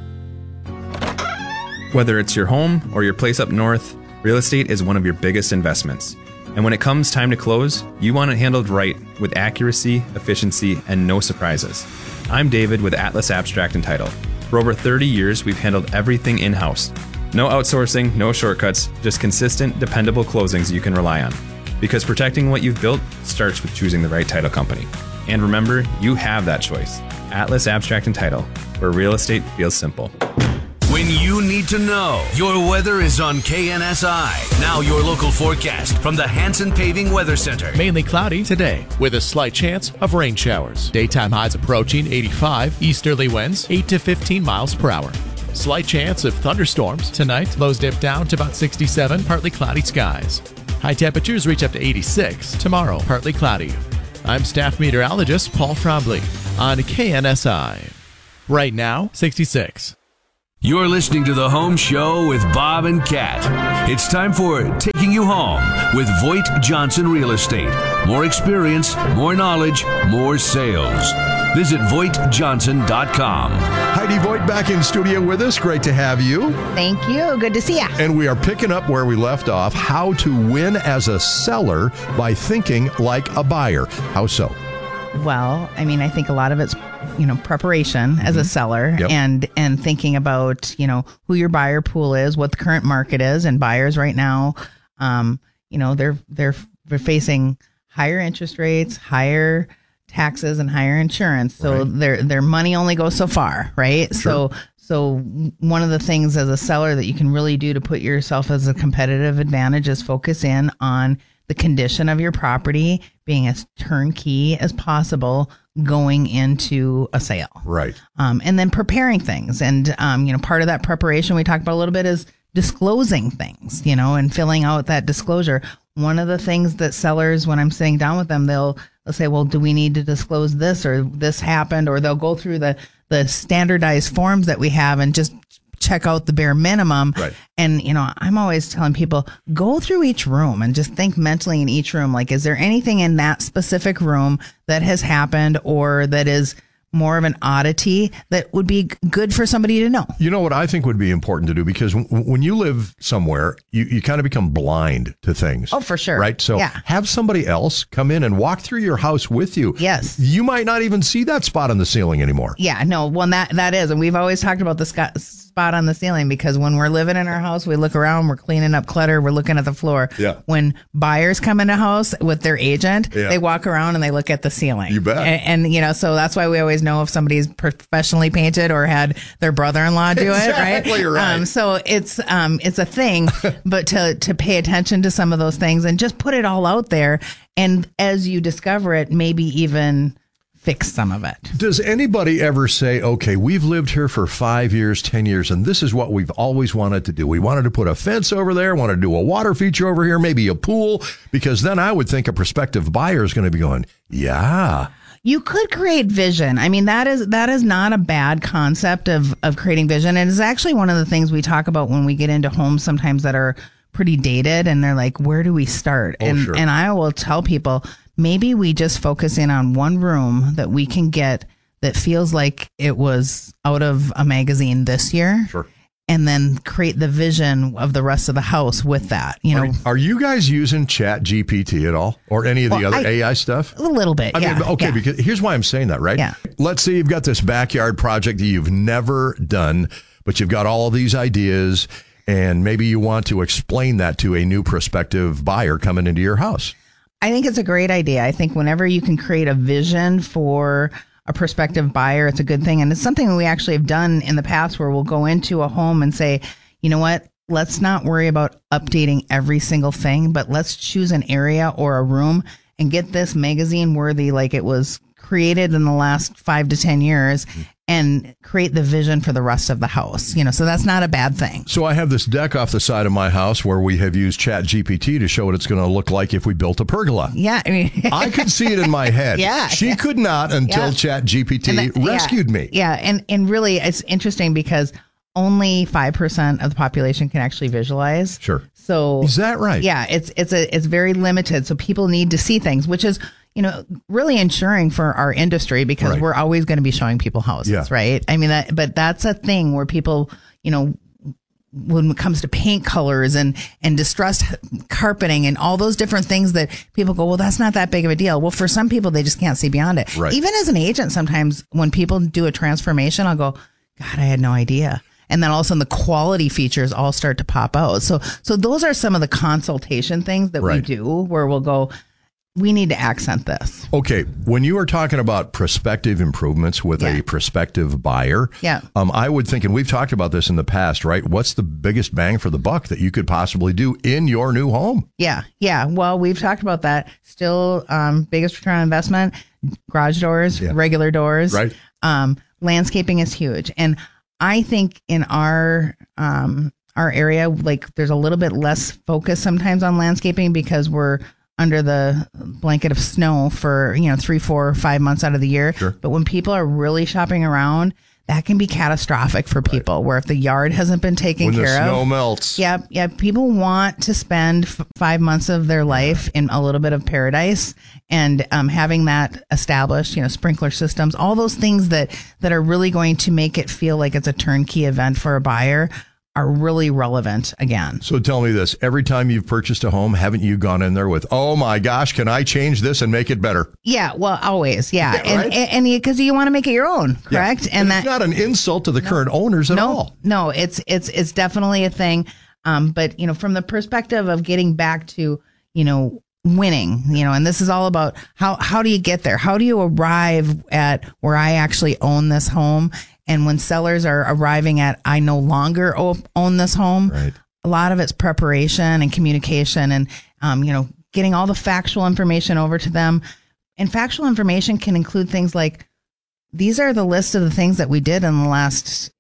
Speaker 19: Whether it's your home or your place up north, real estate is one of your biggest investments. And when it comes time to close, you want it handled right with accuracy, efficiency, and no surprises. I'm David with Atlas Abstract and Title. For over 30 years, we've handled everything in-house. No outsourcing, no shortcuts, just consistent, dependable closings you can rely on. Because protecting what you've built starts with choosing the right title company. And remember, you have that choice. Atlas Abstract and Title, where real estate feels simple.
Speaker 1: When you need to know, your weather is on KNSI. Now your local forecast from the Hanson Paving Weather Center.
Speaker 20: Mainly cloudy today with a slight chance of rain showers. Daytime highs approaching 85, easterly winds 8 to 15 miles per hour. Slight chance of thunderstorms tonight. Lows dip down to about 67, partly cloudy skies. High temperatures reach up to 86. Tomorrow, partly cloudy. I'm staff meteorologist Paul Trombley on KNSI. Right now, 66.
Speaker 1: You're listening to The Home Show with Bob and Kat. It's time for Taking You Home with Voight Johnson Real Estate. More experience, more knowledge, more sales. Visit VoightJohnson.com.
Speaker 4: Heidi Voight back in studio with us. Great to have you.
Speaker 9: Thank you. Good to see you.
Speaker 4: And we are picking up where we left off, how to win as a seller by thinking like a buyer. How so?
Speaker 9: Well, I mean, I think a lot of it's, preparation as a seller and thinking about, who your buyer pool is, what the current market is, and buyers right now, they're facing higher interest rates, higher taxes, and higher insurance. So their money only goes so far, right? Sure. So one of the things as a seller that you can really do to put yourself as a competitive advantage is focus in on the condition of your property, being as turnkey as possible going into a sale.
Speaker 4: Right.
Speaker 9: And then preparing things. And, part of that preparation we talked about a little bit is disclosing things, and filling out that disclosure. One of the things that sellers, when I'm sitting down with them, they'll say, well, do we need to disclose this or this happened? Or they'll go through the standardized forms that we have and just check out the bare minimum.
Speaker 4: Right.
Speaker 9: And, I'm always telling people, go through each room and just think mentally in each room. Like, is there anything in that specific room that has happened or that is more of an oddity that would be good for somebody to know?
Speaker 3: You know what I think would be important to do? Because when you live somewhere, you kind of become blind to things.
Speaker 9: Oh, for sure.
Speaker 3: Right? So have somebody else come in and walk through your house with you.
Speaker 9: Yes.
Speaker 3: You might not even see that spot on the ceiling anymore.
Speaker 9: Yeah, no, well, that is. And we've always talked about the spot on the ceiling because when we're living in our house, we look around, we're cleaning up clutter, we're looking at the floor.
Speaker 3: Yeah.
Speaker 9: When buyers come into a house with their agent, they walk around and they look at the ceiling.
Speaker 3: You bet.
Speaker 9: And so that's why we always know if somebody's professionally painted or had their brother-in-law do it,
Speaker 3: Exactly right.
Speaker 9: So it's a thing, but to pay attention to some of those things and just put it all out there. And as you discover it, maybe even fix some of it.
Speaker 3: Does anybody ever say, okay, we've lived here for 5 years, 10 years, and this is what we've always wanted to do. We wanted to put a fence over there, wanted to do a water feature over here, maybe a pool, because then I would think a prospective buyer is going to be going, yeah.
Speaker 9: You could create vision. I mean, that is not a bad concept of creating vision. And it's actually one of the things we talk about when we get into homes sometimes that are pretty dated and they're like, where do we start?
Speaker 3: Sure.
Speaker 9: And I will tell people, maybe we just focus in on one room that we can get that feels like it was out of a magazine this year.
Speaker 3: Sure.
Speaker 9: And then create the vision of the rest of the house with that.
Speaker 3: Are you guys using Chat GPT at all or any of the other AI stuff?
Speaker 9: A little bit.
Speaker 3: Because here's why I'm saying that, right?
Speaker 9: Yeah.
Speaker 3: Let's say you've got this backyard project that you've never done, but you've got all of these ideas and maybe you want to explain that to a new prospective buyer coming into your house.
Speaker 9: I think it's a great idea. I think whenever you can create a vision for a prospective buyer, it's a good thing. And it's something that we actually have done in the past where we'll go into a home and say, you know what, let's not worry about updating every single thing, but let's choose an area or a room and get this magazine worthy like it was created in the last 5 to 10 years and create the vision for the rest of the house. So that's not a bad thing.
Speaker 3: So I have this deck off the side of my house where we have used Chat GPT to show what it's going to look like if we built a pergola.
Speaker 9: Yeah.
Speaker 3: I could see it in my head.
Speaker 9: Yeah.
Speaker 3: She could not until Chat GPT rescued me.
Speaker 9: Yeah. And really it's interesting because only 5% of the population can actually visualize.
Speaker 3: Sure.
Speaker 9: So
Speaker 3: is that right?
Speaker 9: Yeah. It's very limited. So people need to see things, which is, really ensuring for our industry because we're always going to be showing people houses, right? I mean, but that's a thing where people, when it comes to paint colors and distressed carpeting and all those different things that people go, well, that's not that big of a deal. Well, for some people, they just can't see beyond it.
Speaker 3: Right.
Speaker 9: Even as an agent, sometimes when people do a transformation, I'll go, God, I had no idea. And then all of a sudden the quality features all start to pop out. So those are some of the consultation things that we do where we'll go, we need to accent this.
Speaker 3: Okay. When you are talking about prospective improvements with a prospective buyer, I would think, and we've talked about this in the past, right? What's the biggest bang for the buck that you could possibly do in your new home?
Speaker 9: Yeah. Well, we've talked about that. Still, biggest return on investment, garage doors, regular doors.
Speaker 3: Right.
Speaker 9: Landscaping is huge. And I think in our area, like there's a little bit less focus sometimes on landscaping because we're under the blanket of snow for 3, 4, 5 months out of the year.
Speaker 3: Sure.
Speaker 9: But when people are really shopping around, that can be catastrophic for people, where if the yard hasn't been taken care of.
Speaker 4: When the snow melts.
Speaker 9: Yeah. People want to spend 5 months of their life in a little bit of paradise, and having that established, sprinkler systems, all those things that are really going to make it feel like it's a turnkey event for a buyer are really relevant again.
Speaker 3: So tell me this, every time you've purchased a home, haven't you gone in there with, oh my gosh, can I change this and make it better?
Speaker 9: Yeah, well, always, yeah.
Speaker 3: Right?
Speaker 9: And because you want to make it your own, correct?
Speaker 3: Yeah. And that's not an insult to the current owners at all.
Speaker 9: No, it's definitely a thing. But, from the perspective of getting back to, winning, and this is all about how do you get there? How do you arrive at where I actually own this home? And when sellers are arriving at, I no longer own this home, right, a lot of it's preparation and communication and, getting all the factual information over to them. And factual information can include things like, these are the list of the things that we did in the last,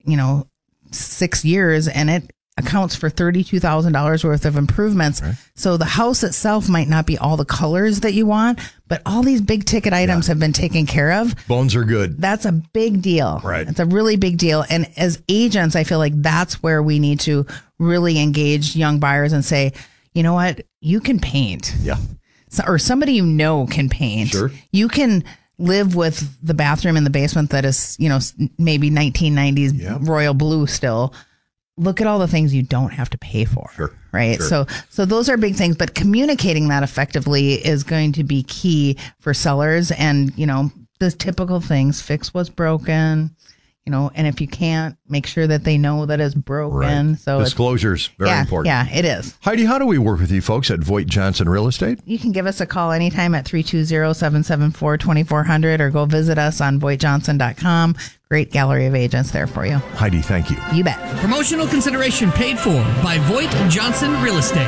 Speaker 9: 6 years, and it accounts for $32,000 worth of improvements. Right. So the house itself might not be all the colors that you want, but all these big ticket items have been taken care of.
Speaker 3: Bones are good.
Speaker 9: That's a big deal.
Speaker 3: Right.
Speaker 9: It's a really big deal. And as agents, I feel like that's where we need to really engage young buyers and say, you know what, you can paint.
Speaker 3: Yeah.
Speaker 9: Or somebody can paint.
Speaker 3: Sure.
Speaker 9: You can live with the bathroom in the basement that is, maybe 1990s royal blue still. Look at all the things you don't have to pay for.
Speaker 3: Sure.
Speaker 9: Right.
Speaker 3: Sure.
Speaker 9: So those are big things, but communicating that effectively is going to be key for sellers. And, the typical things, fix what's broken, and if you can't, make sure that they know that it's broken.
Speaker 3: Right.
Speaker 9: So
Speaker 3: disclosures, very important.
Speaker 9: Yeah, it is.
Speaker 3: Heidi, how do we work with you folks at Voigt Johnson Real Estate?
Speaker 9: You can give us a call anytime at 320-774-2400 or go visit us on VoigtJohnson.com. Great gallery of agents there for you.
Speaker 3: Heidi, thank you.
Speaker 9: You bet.
Speaker 21: Promotional consideration paid for by Voigt Johnson Real Estate.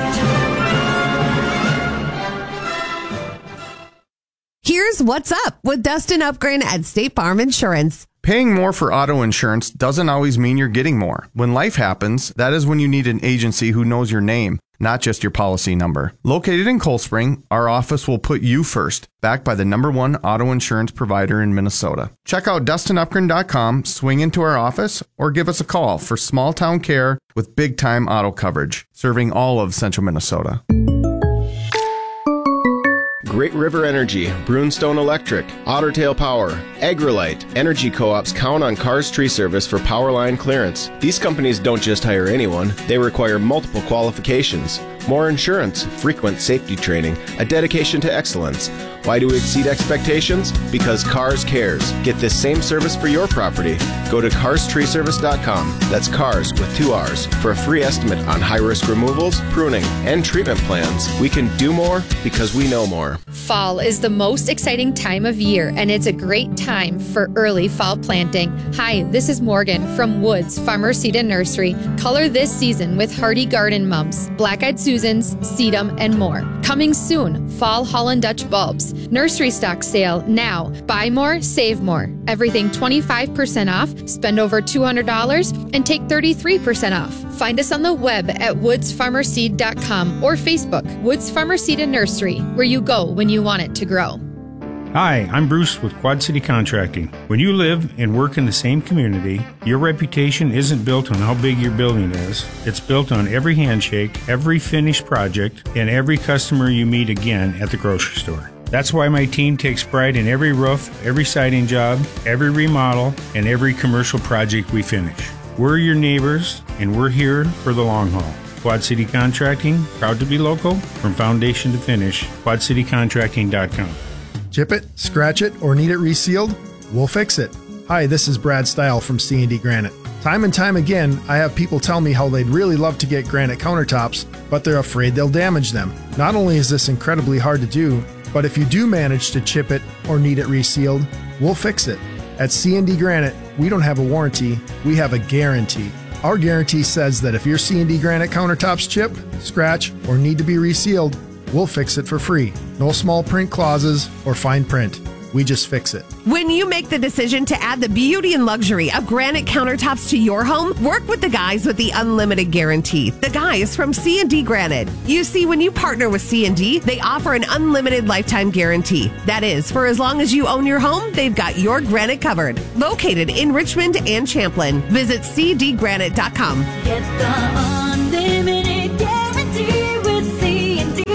Speaker 2: Here's what's up with Dustin Upgren at State Farm Insurance.
Speaker 14: Paying more for auto insurance doesn't always mean you're getting more. When life happens, that is when you need an agency who knows your name, not just your policy number. Located in Cold Spring, our office will put you first, backed by the #1 auto insurance provider in Minnesota. Check out DustinUpgren.com, swing into our office, or give us a call for small town care with big time auto coverage, serving all of central Minnesota.
Speaker 22: Great River Energy, Brunstone Electric, Ottertail Power, Agrilite, energy co-ops count on Cars Tree Service for power line clearance. These companies don't just hire anyone, they require multiple qualifications. More insurance, frequent safety training, a dedication to excellence. Why do we exceed expectations? Because Cars cares. Get this same service for your property. Go to carstreeservice.com. That's cars with 2 R's for a free estimate on high-risk removals, pruning, and treatment plans. We can do more because we know more.
Speaker 11: Fall is the most exciting time of year, and it's a great time for early fall planting. Hi, this is Morgan from Woods Farmer Seed and Nursery. Color this season with hardy garden mums, black-eyed Susans, sedum, and more. Coming soon, fall Holland Dutch bulbs. Nursery stock sale now. Buy more, save more. Everything 25% off. Spend over $200 and take 33% off. Find us on the web at woodsfarmerseed.com or Facebook, Woods Farmer Seed and Nursery, where you go when you want it to grow.
Speaker 23: Hi, I'm Bruce with Quad City Contracting. When you live and work in the same community, your reputation isn't built on how big your building is. It's built on every handshake, every finished project, and every customer you meet again at the grocery store. That's why my team takes pride in every roof, every siding job, every remodel, and every commercial project we finish. We're your neighbors, and we're here for the long haul. Quad City Contracting, proud to be local, from foundation to finish, quadcitycontracting.com.
Speaker 24: Chip it, scratch it, or need it resealed? We'll fix it. Hi, this is Brad Stile from C&D Granite. Time and time again, I have people tell me how they'd really love to get granite countertops, but they're afraid they'll damage them. Not only is this incredibly hard to do, but if you do manage to chip it or need it resealed, we'll fix it. At C&D Granite, we don't have a warranty, we have a guarantee. Our guarantee says that if your C&D Granite countertops chip, scratch, or need to be resealed, we'll fix it for free. No small print clauses or fine print. we just fix it.
Speaker 2: When you make the decision to add the beauty and luxury of granite countertops to your home, work with the guys with the unlimited guarantee. The guys from C&D Granite. You see, when you partner with C&D, they offer an unlimited lifetime guarantee. That is, for as long as you own your home, they've got your granite covered. Located in Richmond and Champlin. Visit cdgranite.com.
Speaker 8: Get the unlimited guarantee with C&D.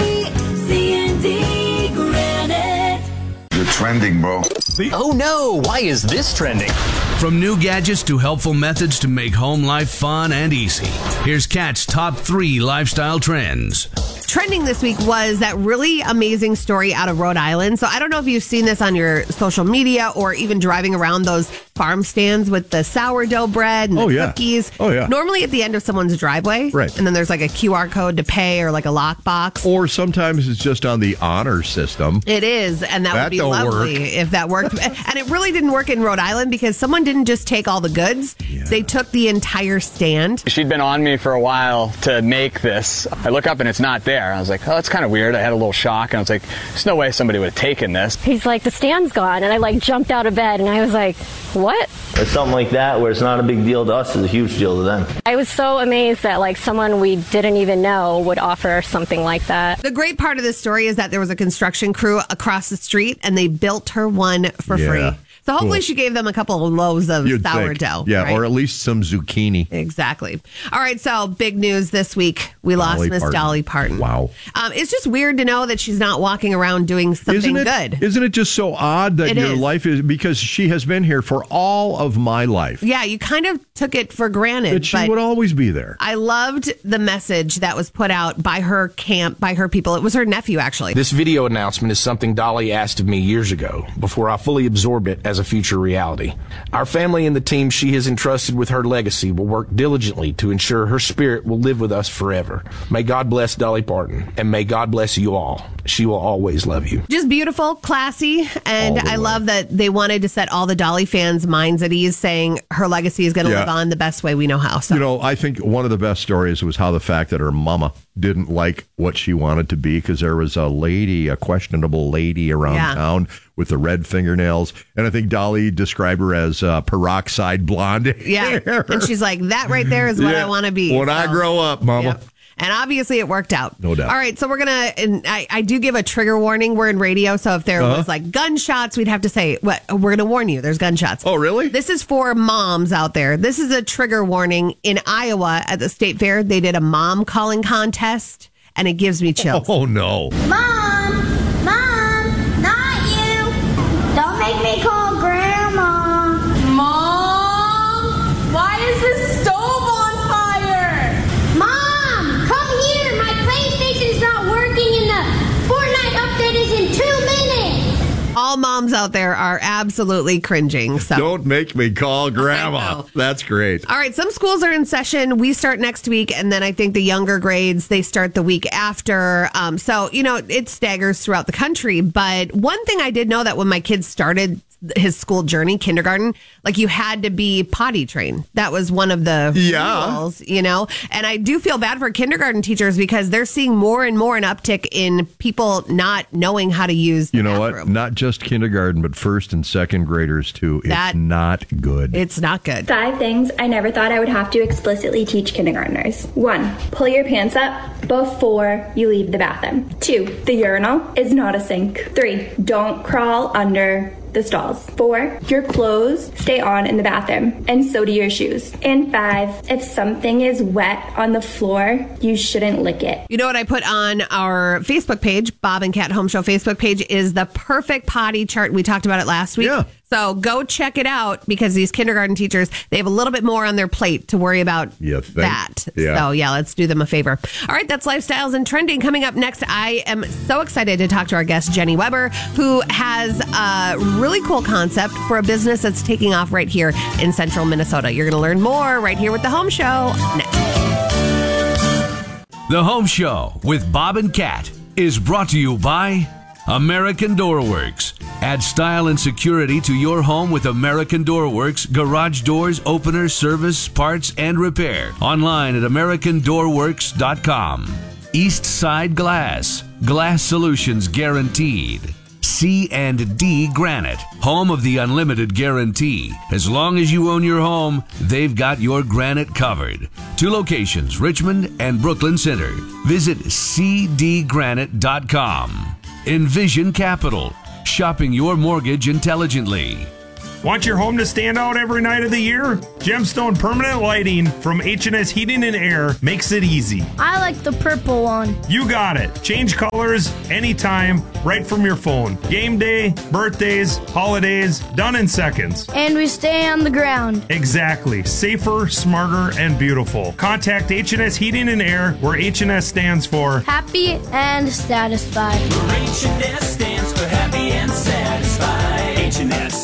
Speaker 8: C&D Granite.
Speaker 5: You're trending, bro.
Speaker 1: Oh no, why is this trending? From new gadgets to helpful methods to make home life fun and easy. Here's Kat's top 3 lifestyle trends.
Speaker 2: Trending this week was that really amazing story out of Rhode Island. So I don't know if you've seen this on your social media or even driving around those farm stands with the sourdough bread and the cookies.
Speaker 3: Oh, yeah.
Speaker 2: Normally at the end of someone's driveway.
Speaker 3: Right.
Speaker 2: And then there's like a QR code to pay or like a lockbox.
Speaker 3: Or sometimes it's just on the honor system.
Speaker 2: It is. And that would be lovely if that worked. And it really didn't work in Rhode Island because someone didn't just take all the goods. Yeah. They took the entire stand.
Speaker 6: She'd been on me for a while to make this. I look up and it's not there. I was like, oh, that's kind of weird. I had a little shock and I was like, there's no way somebody would have taken this.
Speaker 13: He's like, the stand's gone. And I like jumped out of bed and I was like, what?
Speaker 15: It's something like that where it's not a big deal to us, it's a huge deal to them.
Speaker 13: I was so amazed that like someone we didn't even know would offer something like that.
Speaker 2: The great part of this story is that there was a construction crew across the street and they built her one for free. So hopefully she gave them a couple of loaves of sourdough.
Speaker 3: Yeah,
Speaker 2: right?
Speaker 3: or at least some zucchini.
Speaker 2: Exactly. All right, so big news this week. We lost Miss Dolly Parton.
Speaker 3: Wow.
Speaker 2: It's just weird to know that she's not walking around doing something good.
Speaker 3: Isn't it just so odd that your life is, because she has been here for all of my life.
Speaker 2: Yeah, you kind of took it for granted.
Speaker 3: That she would always be there.
Speaker 2: I loved the message that was put out by her camp, by her people. It was her nephew, actually.
Speaker 25: This video announcement is something Dolly asked of me years ago before I fully absorbed it as a future reality. Our family and the team she has entrusted with her legacy will work diligently to ensure her spirit will live with us forever. May God bless Dolly Parton, and may God bless you all. She will always love you.
Speaker 2: Just beautiful, classy, and I love that they wanted to set all the Dolly fans' minds at ease, saying her legacy is going to live on the best way we know how. So.
Speaker 3: You know, I think one of the best stories was how the fact that her mama didn't like what she wanted to be, because there was a questionable lady around town with the red fingernails, and I think Dolly described her as peroxide blonde hair.
Speaker 2: And she's like, that right there is what I want to be.
Speaker 3: When I grow up, mama.
Speaker 2: Yep. And obviously it worked out.
Speaker 3: No doubt.
Speaker 2: All right, so we're going to, and I do give a trigger warning. We're in radio, so if there was like gunshots, we'd have to say, we're going to warn you, there's gunshots.
Speaker 3: Oh, really?
Speaker 2: This is for moms out there. This is a trigger warning. In Iowa at the state fair, they did a mom calling contest, and it gives me chills.
Speaker 3: Oh, no.
Speaker 16: Mom, not you. Don't make me call Grandma.
Speaker 26: Mom, why is this stove on fire?
Speaker 16: Mom, come here. My PlayStation's not working and the Fortnite update is in 2 minutes.
Speaker 2: All moms out there are absolutely cringing. So
Speaker 3: don't make me call Grandma. That's great.
Speaker 2: All right, some schools are in session. We start next week, and then I think the younger grades, they start the week after. So, you know, it staggers throughout the country. But one thing I did know that when my kids started his school journey, kindergarten, like you had to be potty trained. That was one of the rules, you know. And I do feel bad for kindergarten teachers because they're seeing more and more an uptick in people not knowing how to use the bathroom.
Speaker 3: What? Not just kindergarten, but first and second graders too. It's not good.
Speaker 2: It's not good.
Speaker 27: 5 things I never thought I would have to explicitly teach kindergartners. 1, pull your pants up before you leave the bathroom. 2, the urinal is not a sink. 3, don't crawl under the stalls. 4, your clothes stay on in the bathroom, and so do your shoes. And 5, if something is wet on the floor, you shouldn't lick it.
Speaker 2: You know what I put on our Facebook page, Bob and Kat Home Show Facebook page, is the perfect potty chart. We talked about it last week.
Speaker 3: Yeah.
Speaker 2: So go check it out because these kindergarten teachers, they have a little bit more on their plate to worry about that.
Speaker 3: Yeah.
Speaker 2: So yeah, let's do them a favor. All right, that's Lifestyles and Trending. Coming up next, I am so excited to talk to our guest, Jenny Weber, who has a really cool concept for a business that's taking off right here in central Minnesota. You're going to learn more right here with The Home Show next.
Speaker 1: The Home Show with Bob and Kat is brought to you by American Door Works. Add style and security to your home with American Door Works garage doors, openers, service, parts, and repair. Online at AmericanDoorWorks.com. East Side Glass. Glass solutions guaranteed. C&D Granite, home of the unlimited guarantee. As long as you own your home, they've got your granite covered. 2 locations, Richmond and Brooklyn Center. Visit cdgranite.com. Envision Capital, shopping your mortgage intelligently.
Speaker 23: Want your home to stand out every night of the year? Gemstone Permanent Lighting from H&S Heating and Air makes it easy.
Speaker 16: I like the purple one.
Speaker 23: You got it. Change colors anytime, right from your phone. Game day, birthdays, holidays, done in seconds.
Speaker 16: And we stay on the ground.
Speaker 23: Exactly. Safer, smarter, and beautiful. Contact H&S Heating and Air, where H&S stands for
Speaker 16: Happy and satisfied.
Speaker 8: H&S stands for happy and satisfied. H&S.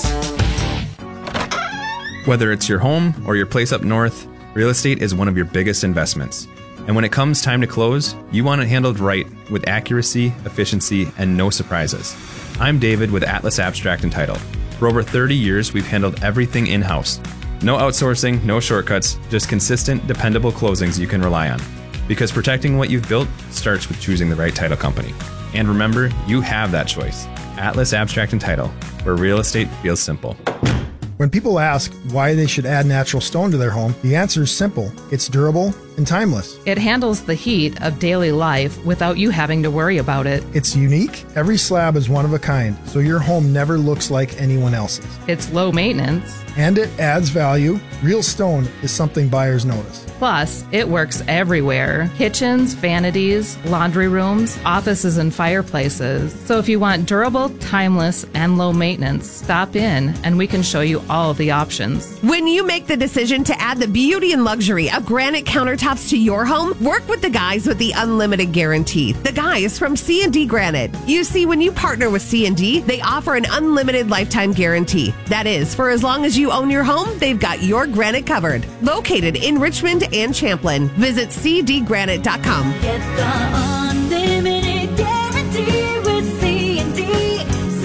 Speaker 5: Whether it's your home or your place up north, real estate is one of your biggest investments. And when it comes time to close, you want it handled right with accuracy, efficiency, and no surprises. I'm David with Atlas Abstract and Title. For over 30 years, we've handled everything in-house. No outsourcing, no shortcuts, just consistent, dependable closings you can rely on. Because protecting what you've built starts with choosing the right title company. And remember, you have that choice. Atlas Abstract and Title, where real estate feels simple.
Speaker 24: When people ask why they should add natural stone to their home, the answer is simple. It's durable and timeless.
Speaker 7: It handles the heat of daily life without you having to worry about it.
Speaker 24: It's unique. Every slab is one of a kind, so your home never looks like anyone else's.
Speaker 7: It's low maintenance.
Speaker 24: And it adds value. Real stone is something buyers notice.
Speaker 7: Plus, it works everywhere. Kitchens, vanities, laundry rooms, offices, and fireplaces. So if you want durable, timeless, and low maintenance, stop in and we can show you all the options.
Speaker 2: When you make the decision to add the beauty and luxury of granite countertops to your home, work with the guys with the unlimited guarantee. The guys from C&D Granite. You see, when you partner with C&D, they offer an unlimited lifetime guarantee. That is, for as long as you own your home, they've got your granite covered. Located in Richmond and Champlin. Visit cdgranite.com.
Speaker 8: Get the unlimited guarantee with C&D.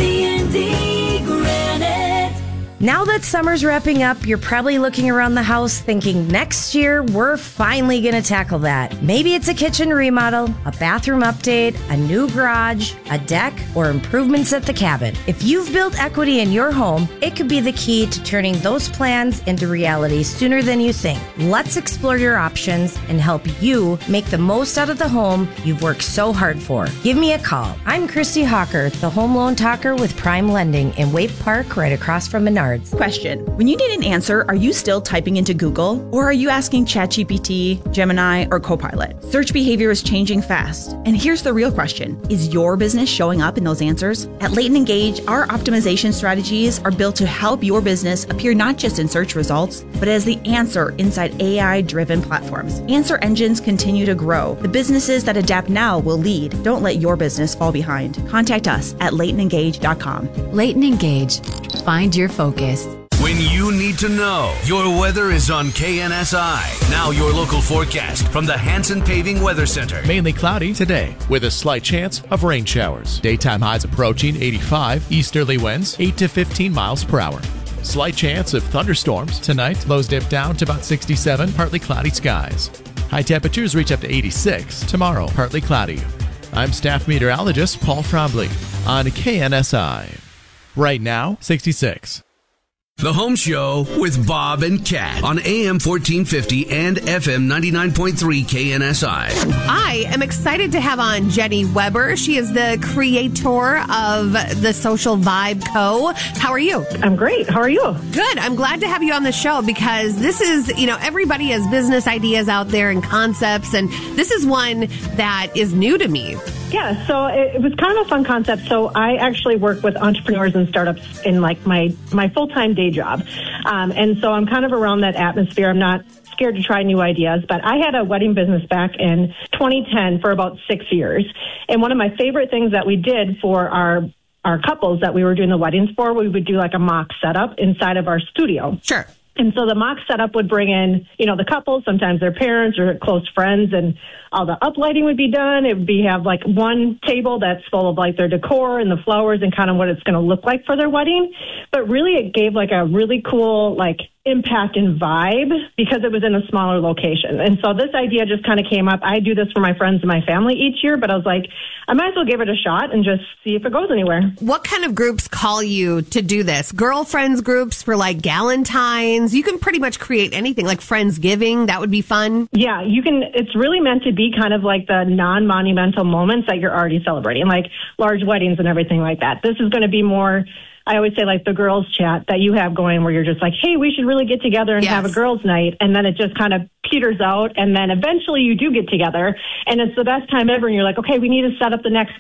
Speaker 8: C&D Granite.
Speaker 10: Now that summer's wrapping up, you're probably looking around the house thinking next year we're finally going to tackle that. Maybe it's a kitchen remodel, a bathroom update, a new garage, a deck, or improvements at the cabin. If you've built equity in your home, it could be the key to turning those plans into reality sooner than you think. Let's explore your options and help you make the most out of the home you've worked so hard for. Give me a call. I'm Christy Hawker, the home loan talker with Prime Lending in Waite Park, right across from Menards.
Speaker 12: Question. When you need an answer, are you still typing into Google or are you asking ChatGPT, Gemini, or Copilot? Search behavior is changing fast. And here's the real question. Is your business showing up in those answers? At Leighton Engage, our optimization strategies are built to help your business appear not just in search results, but as the answer inside AI-driven platforms. Answer engines continue to grow. The businesses that adapt now will lead. Don't let your business fall behind. Contact us at LeightonEngage.com.
Speaker 17: Leighton Engage. Find your focus.
Speaker 1: When you need to know, your weather is on KNSI. Now your local forecast from the Hanson Paving Weather Center.
Speaker 20: Mainly cloudy today with a slight chance of rain showers. Daytime highs approaching 85, easterly winds 8 to 15 miles per hour. Slight chance of thunderstorms tonight. Lows dip down to about 67, partly cloudy skies. High temperatures reach up to 86. Tomorrow, partly cloudy. I'm staff meteorologist Paul Trombley on KNSI. Right now, 66.
Speaker 1: The Home Show with Bob and Kat on AM 1450 and FM 99.3 KNSI.
Speaker 2: I am excited to have on Jenny Weber. She is the creator of the Social Vibe Co. How are you?
Speaker 18: I'm great. How are you?
Speaker 2: Good. I'm glad to have you on the show because this is, everybody has business ideas out there and concepts, and this is one that is new to me.
Speaker 18: Yeah, so it was kind of a fun concept. So I actually work with entrepreneurs and startups in like my full-time day job. And so I'm kind of around that atmosphere. I'm not scared to try new ideas, but I had a wedding business back in 2010 for about 6 years. And one of my favorite things that we did for our couples that we were doing the weddings for, we would do like a mock setup inside of our studio.
Speaker 2: Sure.
Speaker 18: And so the mock setup would bring in, the couples, sometimes their parents or close friends, and all the uplighting would be done. It would have like one table that's full of like their decor and the flowers and kind of what it's going to look like for their wedding. But really it gave like a really cool like impact and vibe because it was in a smaller location. And so this idea just kind of came up. I do this for my friends and my family each year, but I was like, I might as well give it a shot and just see if it goes anywhere.
Speaker 2: What kind of groups call you to do this? Girlfriends groups for like Galentine's? You can pretty much create anything, like Friendsgiving. That would be fun.
Speaker 18: Yeah, you can. It's really meant to be kind of like the non-monumental moments that you're already celebrating, like large weddings and everything like that. This is going to be more, I always say, like the girls chat that you have going where you're just like, hey, we should really get together and have a girls' night. And then it just kind of peters out. And then eventually you do get together and it's the best time ever. And you're like, okay, we need to set up the next